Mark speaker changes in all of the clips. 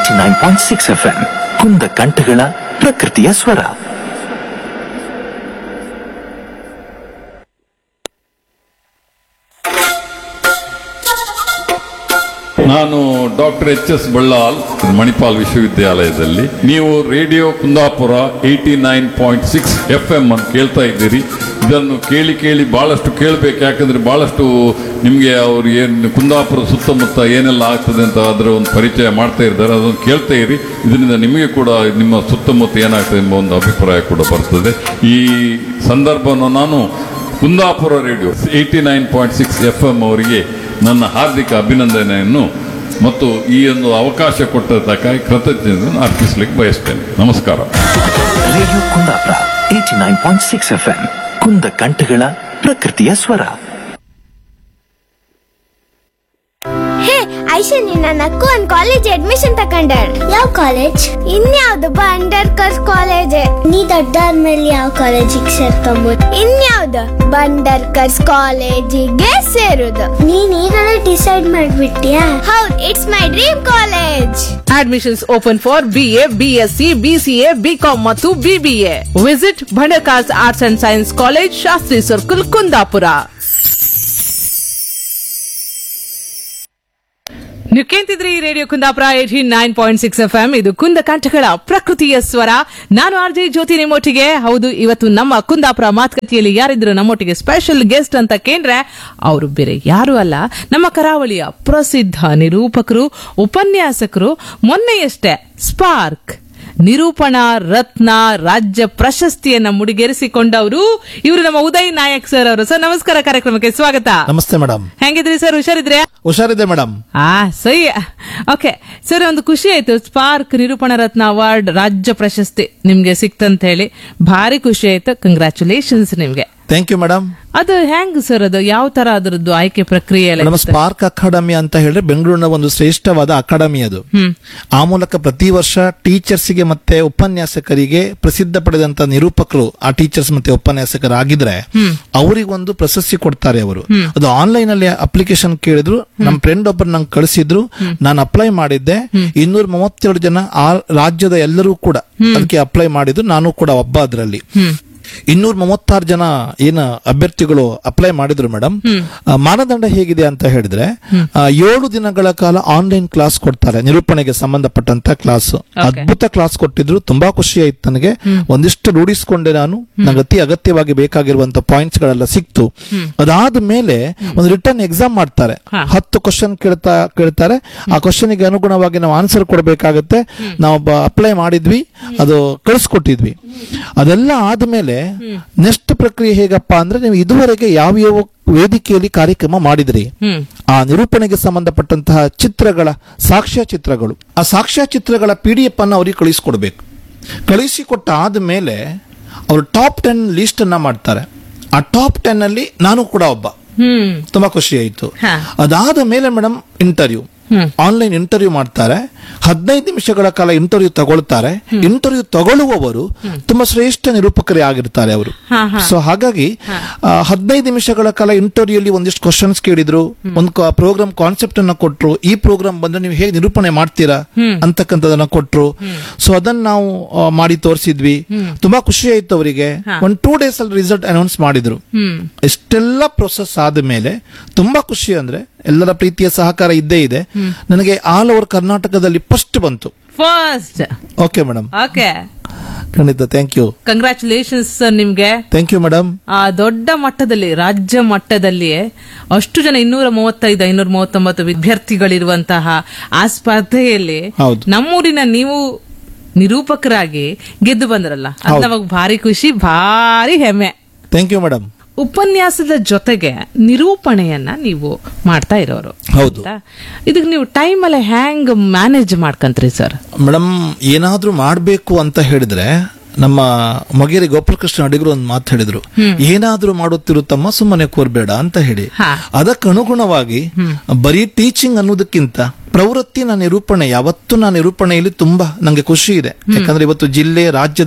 Speaker 1: 89.6 FM ಕುಂದ ಕಂಠಗಳ ಪ್ರಕೃತಿಯ ಸ್ವರ.
Speaker 2: ನಾನು ಡಾಕ್ಟರ್ ಎಚ್.ಎಸ್. ಬಳ್ಳಾಲ್, ಮಣಿಪಾಲ್ ವಿಶ್ವವಿದ್ಯಾಲಯದಲ್ಲಿ. ನೀವು ರೇಡಿಯೋ ಕುಂದಾಪುರ 89.6 FM ಅನ್ನು ಕೇಳ್ತಾ ಇದ್ದೀರಿ. ಇದನ್ನು ಕೇಳಿ ಕೇಳಿ ಬಹಳಷ್ಟು ಕೇಳಬೇಕು, ಯಾಕಂದ್ರೆ ಬಹಳಷ್ಟು ನಿಮಗೆ ಅವ್ರು ಏನು ಕುಂದಾಪುರ ಸುತ್ತಮುತ್ತ ಏನೆಲ್ಲ ಆಗ್ತದೆ ಅಂತ ಅದರ ಒಂದು ಪರಿಚಯ ಮಾಡ್ತಾ ಇದ್ದಾರೆ. ಅದನ್ನು ಕೇಳ್ತಾ ಇರಿ. ಇದರಿಂದ ನಿಮಗೆ ಕೂಡ ನಿಮ್ಮ ಸುತ್ತಮುತ್ತ ಏನಾಗ್ತದೆ ಎಂಬ ಒಂದು ಅಭಿಪ್ರಾಯ ಕೂಡ ಬರ್ತದೆ. ಈ ಸಂದರ್ಭವನ್ನು ನಾನು ಕುಂದಾಪುರ ರೇಡಿಯೋ 89.6 FM ಅವರಿಗೆ ನನ್ನ ಹಾರ್ದಿಕ ಅಭಿನಂದನೆಯನ್ನು ಮತ್ತು ಈ ಒಂದು ಅವಕಾಶ ಕೊಟ್ಟದ್ದಕ್ಕಾಗಿ ಕೃತಜ್ಞತೆಯನ್ನು ಅರ್ಪಿಸಲಿಕ್ಕೆ ಬಯಸ್ತೇನೆ. ನಮಸ್ಕಾರ.
Speaker 1: ರೇಡಿಯೋ ಕುಂದಾಪುರ 89.6 FM ಕುಂದ ಕಂಠಗಳ ಪ್ರಕೃತಿಯ ಸ್ವರ.
Speaker 3: ಐಶಾ, ನಿನ್ನ ನಕ್ಕು ಒಂದ್ ಕಾಲೇಜ್ ಅಡ್ಮಿಷನ್ ತಕೊಂಡಾಳ. ಯಾವ ಕಾಲೇಜ್? ಇನ್ಯಾವ್ದು? ಬಂಡರ್ಕರ್ಸ್ ಕಾಲೇಜ್. ನೀ ದೊಡ್ಡಾದ್ಮೇಲೆ ಯಾವ ಕಾಲೇಜಿಗೆ ಸೇರ್ಕೊಂಬೋದು? ಇನ್ಯಾವ್ದು? ಬಂಡರ್ಕರ್ಸ್ ಕಾಲೇಜಿಗೆ ಸೇರುದು. ನೀನ್ ಈಗಲೇ ಡಿಸೈಡ್ ಮಾಡ್ಬಿಟ್ಟಿಯಾ? ಹೌದು, it's my dream college.
Speaker 4: Admissions open for BA, BSc, BCA, BCom ಮತ್ತು BBA. Visit Bhandarkars Arts and Science College, Shastri Circle, Kundapura. ನೀವು ಕೇಳ್ತಿದ್ರಿ ರೇಡಿಯೋ ಕುಂದಾಪುರ 89.6 FM. ಇದು ಕುಂದ ಕಂಠಗಳ ಪ್ರಕೃತಿಯ ಸ್ವರ. ನಾನು ಆರ್.ಜೆ. ಜ್ಯೋತಿ ನಿಮ್ಮೊಟ್ಟಿಗೆ. ಹೌದು, ಇವತ್ತು ನಮ್ಮ ಕುಂದಾಪುರ ಮಾತುಕತೆಯಲ್ಲಿ ಯಾರಿದ್ರು ನಮ್ಮೊಟ್ಟಿಗೆ ಸ್ಪೆಷಲ್ ಗೆಸ್ಟ್ ಅಂತ ಕೇಂದ್ರೆ ಅವರು ಬೇರೆ ಯಾರು ಅಲ್ಲ, ನಮ್ಮ ಕರಾವಳಿಯ ಪ್ರಸಿದ್ಧ ನಿರೂಪಕರು, ಉಪನ್ಯಾಸಕರು, ಮೊನ್ನೆಯಷ್ಟೇ ಸ್ಪಾರ್ಕ್ ನಿರೂಪಣಾ ರತ್ನ ರಾಜ್ಯ ಪ್ರಶಸ್ತಿಯನ್ನ ಮುಡಿಗೇರಿಸಿಕೊಂಡವರು ಇವರು ನಮ್ಮ ಉದಯ್ ನಾಯಕ್ ಸರ್ ಅವರು. ಸರ್ ನಮಸ್ಕಾರ, ಕಾರ್ಯಕ್ರಮಕ್ಕೆ ಸ್ವಾಗತ.
Speaker 5: ನಮಸ್ತೆ ಮೇಡಮ್.
Speaker 4: ಹೆಂಗಿದ್ರಿ ಸರ್? ಹುಷಾರಿದ್ರೆ?
Speaker 5: ಹುಷಾರಿದೆ ಮೇಡಮ್.
Speaker 4: ಸರಿ. ಓಕೆ ಸರ್, ಒಂದು ಖುಷಿ ಆಯ್ತು, ಸ್ಪಾರ್ಕ್ ನಿರೂಪಣಾ ರತ್ನ ಅವಾರ್ಡ್ ರಾಜ್ಯ ಪ್ರಶಸ್ತಿ ನಿಮ್ಗೆ ಸಿಕ್ತಂತ ಹೇಳಿ. ಭಾರಿ ಖುಷಿ ಆಯ್ತು. ಕಂಗ್ರಾಚುಲೇಷನ್ಸ್ ನಿಮ್ಗೆ.
Speaker 5: Thank you madam.
Speaker 4: ಅದು ಹೆಂಗ್ ಸರ್, ಅದು ಯಾವ ತರ ಅದರದ್ದು ಆಯ್ಕೆ ಪ್ರಕ್ರಿಯೆ?
Speaker 5: ಸ್ಪಾರ್ಕ್ ಅಕಾಡೆಮಿ ಅಂತ ಹೇಳಿದ್ರೆ ಬೆಂಗಳೂರಿನ ಒಂದು ಶ್ರೇಷ್ಠವಾದ ಅಕಾಡೆಮಿ ಅದು. ಆ ಮೂಲಕ ಪ್ರತಿ ವರ್ಷ ಟೀಚರ್ಸ್ಗೆ ಮತ್ತೆ ಉಪನ್ಯಾಸಕರಿಗೆ ಪ್ರಸಿದ್ಧ ಪಡೆದಂತ ನಿರೂಪಕರು ಆ ಟೀಚರ್ಸ್ ಮತ್ತೆ ಉಪನ್ಯಾಸಕರಾಗಿದ್ರೆ ಅವರಿಗೊಂದು ಪ್ರಶಸ್ತಿ ಕೊಡ್ತಾರೆ ಅವರು. ಅದು ಆನ್ಲೈನ್ ಅಲ್ಲಿ ಅಪ್ಲಿಕೇಶನ್ ಕೇಳಿದ್ರು. ನಮ್ಮ ಫ್ರೆಂಡ್ ಒಬ್ಬರು ನಂಗೆ ಕಳಿಸಿದ್ರು, ನಾನು ಅಪ್ಲೈ ಮಾಡಿದ್ದೆ. 232 ಜನ ಆ ರಾಜ್ಯದ ಎಲ್ಲರೂ ಕೂಡ ಅದಕ್ಕೆ ಅಪ್ಲೈ ಮಾಡಿದ್ರು, ನಾನು ಕೂಡ ಒಬ್ಬ ಅದರಲ್ಲಿ. 236 ಜನ ಏನು ಅಭ್ಯರ್ಥಿಗಳು ಅಪ್ಲೈ ಮಾಡಿದ್ರು ಮೇಡಮ್. ಮಾನದಂಡ ಹೇಗಿದೆ ಅಂತ ಹೇಳಿದ್ರೆ 7 ದಿನಗಳ ಕಾಲ ಆನ್ಲೈನ್ ಕ್ಲಾಸ್ ಕೊಡ್ತಾರೆ, ನಿರೂಪಣೆಗೆ ಸಂಬಂಧಪಟ್ಟಂತ ಕ್ಲಾಸ್. ಅದ್ಭುತ ಕ್ಲಾಸ್ ಕೊಟ್ಟಿದ್ರು, ತುಂಬಾ ಖುಷಿ ಆಯ್ತು ನನಗೆ. ಒಂದಿಷ್ಟು ರೂಢಿಸಿಕೊಂಡೆ ನಾನು. ನಂಗೆ ಅತಿ ಅಗತ್ಯವಾಗಿ ಬೇಕಾಗಿರುವಂತ ಪಾಯಿಂಟ್ಸ್ ಗಳೆಲ್ಲ ಸಿಕ್ತು. ಅದಾದ ಮೇಲೆ ಒಂದು ರಿಟರ್ನ್ ಎಕ್ಸಾಮ್ ಮಾಡ್ತಾರೆ. 10 ಕ್ವಶನ್ ಕೇಳ್ತಾರೆ. ಆ ಕ್ವಶನ್ ಗೆ ಅನುಗುಣವಾಗಿ ನಾವು ಆನ್ಸರ್ ಕೊಡಬೇಕಾಗತ್ತೆ. ನಾವು ಅಪ್ಲೈ ಮಾಡಿದ್ವಿ, ಅದು ಕಳಿಸ್ಕೊಟ್ಟಿದ್ವಿ. ಅದೆಲ್ಲ ಆದ್ಮೇಲೆ ನೆಕ್ಸ್ಟ್ ಪ್ರಕ್ರಿಯೆ ಹೇಗಪ್ಪ ಅಂದ್ರೆ, ನೀವು ಇದುವರೆಗೆ ಯಾವ ವೇದಿಕೆಯಲ್ಲಿ ಕಾರ್ಯಕ್ರಮ ಮಾಡಿದ್ರಿ, ಆ ನಿರೂಪಣೆಗೆ ಸಂಬಂಧಪಟ್ಟಂತಹ ಚಿತ್ರಗಳ ಸಾಕ್ಷ್ಯ ಚಿತ್ರಗಳು, ಆ ಸಾಕ್ಷ್ಯ ಚಿತ್ರಗಳ PDF ಅನ್ನು ಅವ್ರಿಗೆ ಕಳಿಸಿಕೊಡ್ಬೇಕು. ಕಳಿಸಿಕೊಟ್ಟ ಆದ್ಮೇಲೆ ಅವರು ಟಾಪ್ 10 ಲಿಸ್ಟ್ ಅನ್ನ ಮಾಡ್ತಾರೆ. ಆ ಟಾಪ್ 10 ಅಲ್ಲಿ ನಾನು ಕೂಡ ಒಬ್ಬ. ತುಂಬಾ ಖುಷಿ ಆಯ್ತು. ಅದಾದ ಮೇಲೆ ಮೇಡಮ್ ಇಂಟರ್ವ್ಯೂ, ಆನ್ಲೈನ್ ಇಂಟರ್ವ್ಯೂ ಮಾಡ್ತಾರೆ. 15 ನಿಮಿಷಗಳ ಕಾಲ ಇಂಟರ್ವ್ಯೂ ತಗೊಳ್ತಾರೆ. ಇಂಟರ್ವ್ಯೂ ತಗೊಳ್ಳುವವರು ತುಂಬಾ ಶ್ರೇಷ್ಠ ನಿರೂಪಕರೇ ಆಗಿರ್ತಾರೆ ಅವರು. ಸೊ ಹಾಗಾಗಿ 15 ನಿಮಿಷಗಳ ಕಾಲ ಇಂಟರ್ವ್ಯೂ ಅಲ್ಲಿ ಒಂದಿಷ್ಟು ಕ್ವಶನ್ಸ್ ಕೇಳಿದ್ರು, ಒಂದು ಪ್ರೋಗ್ರಾಮ್ ಕಾನ್ಸೆಪ್ಟ್ ಅನ್ನ ಕೊಟ್ರು. ಈ ಪ್ರೋಗ್ರಾಮ್ ಬಂದ್ರೆ ನೀವು ಹೇಗೆ ನಿರೂಪಣೆ ಮಾಡ್ತೀರಾ ಅಂತಕ್ಕಂಥದನ್ನ ಕೊಟ್ರು. ಸೊ ಅದನ್ನ ನಾವು ಮಾಡಿ ತೋರಿಸಿದ್ವಿ. ತುಂಬಾ ಖುಷಿ ಆಯ್ತು ಅವರಿಗೆ. 2 days ಅಲ್ಲಿ ರಿಸಲ್ಟ್ ಅನೌನ್ಸ್ ಮಾಡಿದ್ರು. ಇಷ್ಟೆಲ್ಲ ಪ್ರೊಸೆಸ್ ಆದ ಮೇಲೆ ತುಂಬಾ ಖುಷಿ ಅಂದ್ರೆ ಎಲ್ಲರ ಪ್ರೀತಿಯ ಸಹಕಾರ ಇದ್ದೇ ಇದೆ. ನನಗೆ ಆಲ್ ಓವರ್ ಕರ್ನಾಟಕದಲ್ಲಿ ಫಸ್ಟ್ ಬಂತು.
Speaker 4: ಫಸ್ಟ್. Okay
Speaker 5: madam.
Speaker 4: ಓಕೆ,
Speaker 5: ಖಂಡಿತ. Thank you.
Speaker 4: ಕಂಗ್ರಾಚುಲೇಷನ್ಸ್ ಸರ್ ನಿಮ್ಗೆ.
Speaker 5: Thank you madam.
Speaker 4: ಆ ದೊಡ್ಡ ಮಟ್ಟದಲ್ಲಿ, ರಾಜ್ಯ ಮಟ್ಟದಲ್ಲಿಯೇ ಅಷ್ಟು ಜನ 235 239 ವಿದ್ಯಾರ್ಥಿಗಳಿರುವಂತಹ ಆ ಸ್ಪರ್ಧೆಯಲ್ಲಿ ನಮ್ಮೂರಿನ ನೀವು ನಿರೂಪಕರಾಗಿ ಗೆದ್ದು ಬಂದ್ರಲ್ಲ, ಅದು ನಮಗ್ ಭಾರಿ ಖುಷಿ, ಭಾರಿ ಹೆಮ್ಮೆ.
Speaker 5: Thank you madam.
Speaker 4: ಉಪನ್ಯಾಸದ ಜೊತೆಗೆ ನಿರೂಪಣೆಯನ್ನ ನೀವು ಮಾಡ್ತಾ ಇರೋರು.
Speaker 5: ಹೌದು.
Speaker 4: ಇದಕ್ಕೆ ನೀವು ಟೈಮ್ ಅಲ್ಲಿ ಹ್ಯಾಂಗ್ ಮ್ಯಾನೇಜ್ ಮಾಡ್ಕಂತ್ರಿ ಸರ್?
Speaker 5: ಮೇಡಮ್, ಏನಾದ್ರೂ ಮಾಡ್ಬೇಕು ಅಂತ ಹೇಳಿದ್ರೆ ನಮ್ಮ ಮೊಗೇರಿ ಗೋಪಾಲಕೃಷ್ಣ ಅಡಿಗರು ಒಂದು ಮಾತು ಹೇಳಿದ್ರು, ಏನಾದ್ರೂ ಮಾಡುತ್ತಿರುತ್ತಮ್ಮ ಸುಮ್ಮನೆ ಕೋರ್ಬೇಡ ಅಂತ ಹೇಳಿ. ಅದಕ್ಕೆ ಅನುಗುಣವಾಗಿ ಬರೀ ಟೀಚಿಂಗ್ ಅನ್ನೋದಕ್ಕಿಂತ ಪ್ರವೃತ್ತಿನ ನಿರೂಪಣೆ, ಯಾವತ್ತೂ ನಾನು ನಿರೂಪಣೆಯಲ್ಲಿ ತುಂಬಾ ನಂಗೆ ಖುಷಿ ಇದೆ. ಯಾಕಂದ್ರೆ ಇವತ್ತು ಜಿಲ್ಲೆ ರಾಜ್ಯದ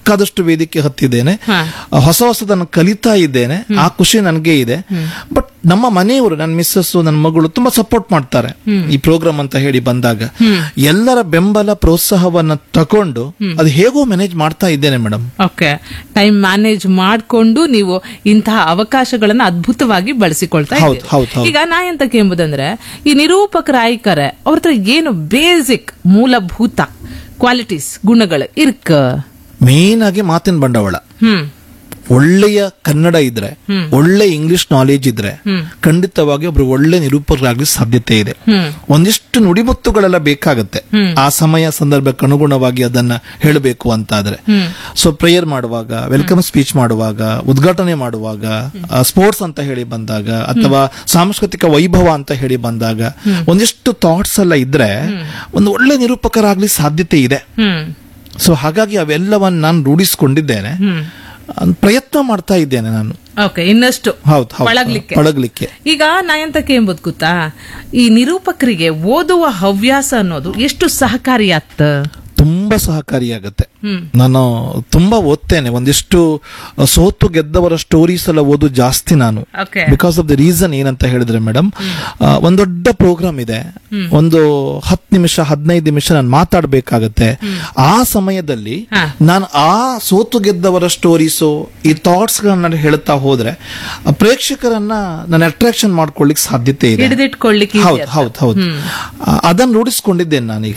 Speaker 5: ಬೇಕಾದಷ್ಟು ವೇದಿಕೆ ಹತ್ತಿದ್ದೇನೆ, ಹೊಸ ಹೊಸದನ್ನು ಕಲಿತಾ ಇದ್ದೇನೆ, ಆ ಖುಷಿ ನನಗೆ ಇದೆ. ಬಟ್ ನಮ್ಮ ಮನೆಯವರು, ನನ್ನ ಮಿಸ್ಸಸ್, ನನ್ನ ಮಗಳು ತುಂಬಾ ಸಪೋರ್ಟ್ ಮಾಡ್ತಾರೆ ಈ ಪ್ರೋಗ್ರಾಮ್ ಅಂತ ಹೇಳಿ ಬಂದಾಗ. ಎಲ್ಲರ ಬೆಂಬಲ ಪ್ರೋತ್ಸಾಹವನ್ನ ತಕೊಂಡು ಅದು ಹೇಗೋ ಮ್ಯಾನೇಜ್ ಮಾಡ್ತಾ ಇದ್ದೇನೆ ಮೇಡಮ್.
Speaker 4: ಓಕೆ, ಟೈಮ್ ಮ್ಯಾನೇಜ್ ಮಾಡ್ಕೊಂಡು ನೀವು ಇಂತಹ ಅವಕಾಶಗಳನ್ನ ಅದ್ಭುತವಾಗಿ ಬಳಸಿಕೊಳ್ತಾ
Speaker 5: ಹೌದು, ಹೌದು,
Speaker 4: ಇದ್ದೀರಿ.
Speaker 5: ಹೌದು.
Speaker 4: ಈಗ ನಾ ಎಂತಕ್ಕೆ ಎಂಬುದಂದ್ರೆ, ಈ ನಿರೂಪಕರ ಆಯ್ಕರೆ ಅವ್ರ ಹತ್ರ ಏನು ಬೇಸಿಕ್ ಮೂಲಭೂತ ಕ್ವಾಲಿಟೀಸ್ ಗುಣಗಳು ಇರ್ಕ?
Speaker 5: ಮೇನ್ ಆಗಿ ಮಾತಿನ ಬಂಡವಾಳ, ಒಳ್ಳೆಯ ಕನ್ನಡ ಇದ್ರೆ, ಒಳ್ಳೆ ಇಂಗ್ಲಿಷ್ ನಾಲೆಜ್ ಇದ್ರೆ ಖಂಡಿತವಾಗಿ ಒಬ್ರು ಒಳ್ಳೆ ನಿರೂಪಕರಾಗ್ಲಿ ಸಾಧ್ಯತೆ ಇದೆ. ಒಂದಿಷ್ಟು ನುಡಿಮುತ್ತುಗಳೆಲ್ಲ ಬೇಕಾಗತ್ತೆ ಆ ಸಮಯ ಸಂದರ್ಭಕ್ಕೆ ಅನುಗುಣವಾಗಿ ಅದನ್ನ ಹೇಳಬೇಕು ಅಂತಾದ್ರೆ. ಸೊ ಪ್ರೇಯರ್ ಮಾಡುವಾಗ, ವೆಲ್ಕಮ್ ಸ್ಪೀಚ್ ಮಾಡುವಾಗ, ಉದ್ಘಾಟನೆ ಮಾಡುವಾಗ, ಸ್ಪೋರ್ಟ್ಸ್ ಅಂತ ಹೇಳಿ ಬಂದಾಗ, ಅಥವಾ ಸಾಂಸ್ಕೃತಿಕ ವೈಭವ ಅಂತ ಹೇಳಿ ಬಂದಾಗ ಒಂದಿಷ್ಟು ಥಾಟ್ಸ್ ಎಲ್ಲ ಇದ್ರೆ ಒಂದು ಒಳ್ಳೆ ನಿರೂಪಕರಾಗ್ಲಿ ಸಾಧ್ಯತೆ ಇದೆ. ಸೊ ಹಾಗಾಗಿ ಅವೆಲ್ಲವನ್ನ ನಾನು ರೂಢಿಸಿಕೊಂಡಿದ್ದೇನೆ, ಪ್ರಯತ್ನ ಮಾಡ್ತಾ ಇದ್ದೇನೆ ನಾನು.
Speaker 4: ಓಕೆ, ಇನ್ನಷ್ಟು ಪಳಗ್ಲಿಕ್ಕೆ. ಈಗ ನಾ ಎಂತಕ್ಕೆ ಎಂಬುದು ಗೊತ್ತಾ, ಈ ನಿರೂಪಕರಿಗೆ ಓದುವ ಹವ್ಯಾಸ ಅನ್ನೋದು ಎಷ್ಟು ಸಹಕಾರಿಯಾಗ್ತ?
Speaker 5: ತುಂಬಾ ಸಹಕಾರಿಯಾಗತ್ತೆ. ನಾನು ತುಂಬಾ ಓದ್ತೇನೆ, ಒಂದಿಷ್ಟು ಸೋತು ಗೆದ್ದವರ ಸ್ಟೋರೀಸ್ ಎಲ್ಲ ಓದು ಜಾಸ್ತಿ ನಾನು. ಬಿಕಾಸ್ ಆಫ್ ದ ರೀಸನ್ ಏನಂತ ಹೇಳಿದ್ರೆ ಮೇಡಮ್, ಒಂದ್ ದೊಡ್ಡ ಪ್ರೋಗ್ರಾಮ್ ಇದೆ, ಒಂದು 10 ನಿಮಿಷ 15 ನಿಮಿಷ ನಾನು ಮಾತಾಡ್ಬೇಕಾಗತ್ತೆ. ಆ ಸಮಯದಲ್ಲಿ ನಾನು ಆ ಸೋತು ಗೆದ್ದವರ ಸ್ಟೋರೀಸು, ಈ ಥಾಟ್ಸ್ ಗಳನ್ನ ಹೇಳ್ತಾ ಹೋದ್ರೆ ಪ್ರೇಕ್ಷಕರನ್ನ ನಾನು ಅಟ್ರಾಕ್ಷನ್ ಮಾಡ್ಕೊಳ್ಳಿಕ್ ಸಾಧ್ಯತೆ ಇದೆ. ಹೌದು, ಅದನ್ನ ರೂಢಿಸ್ಕೊಂಡಿದ್ದೇನೆ ನಾನೀಗ.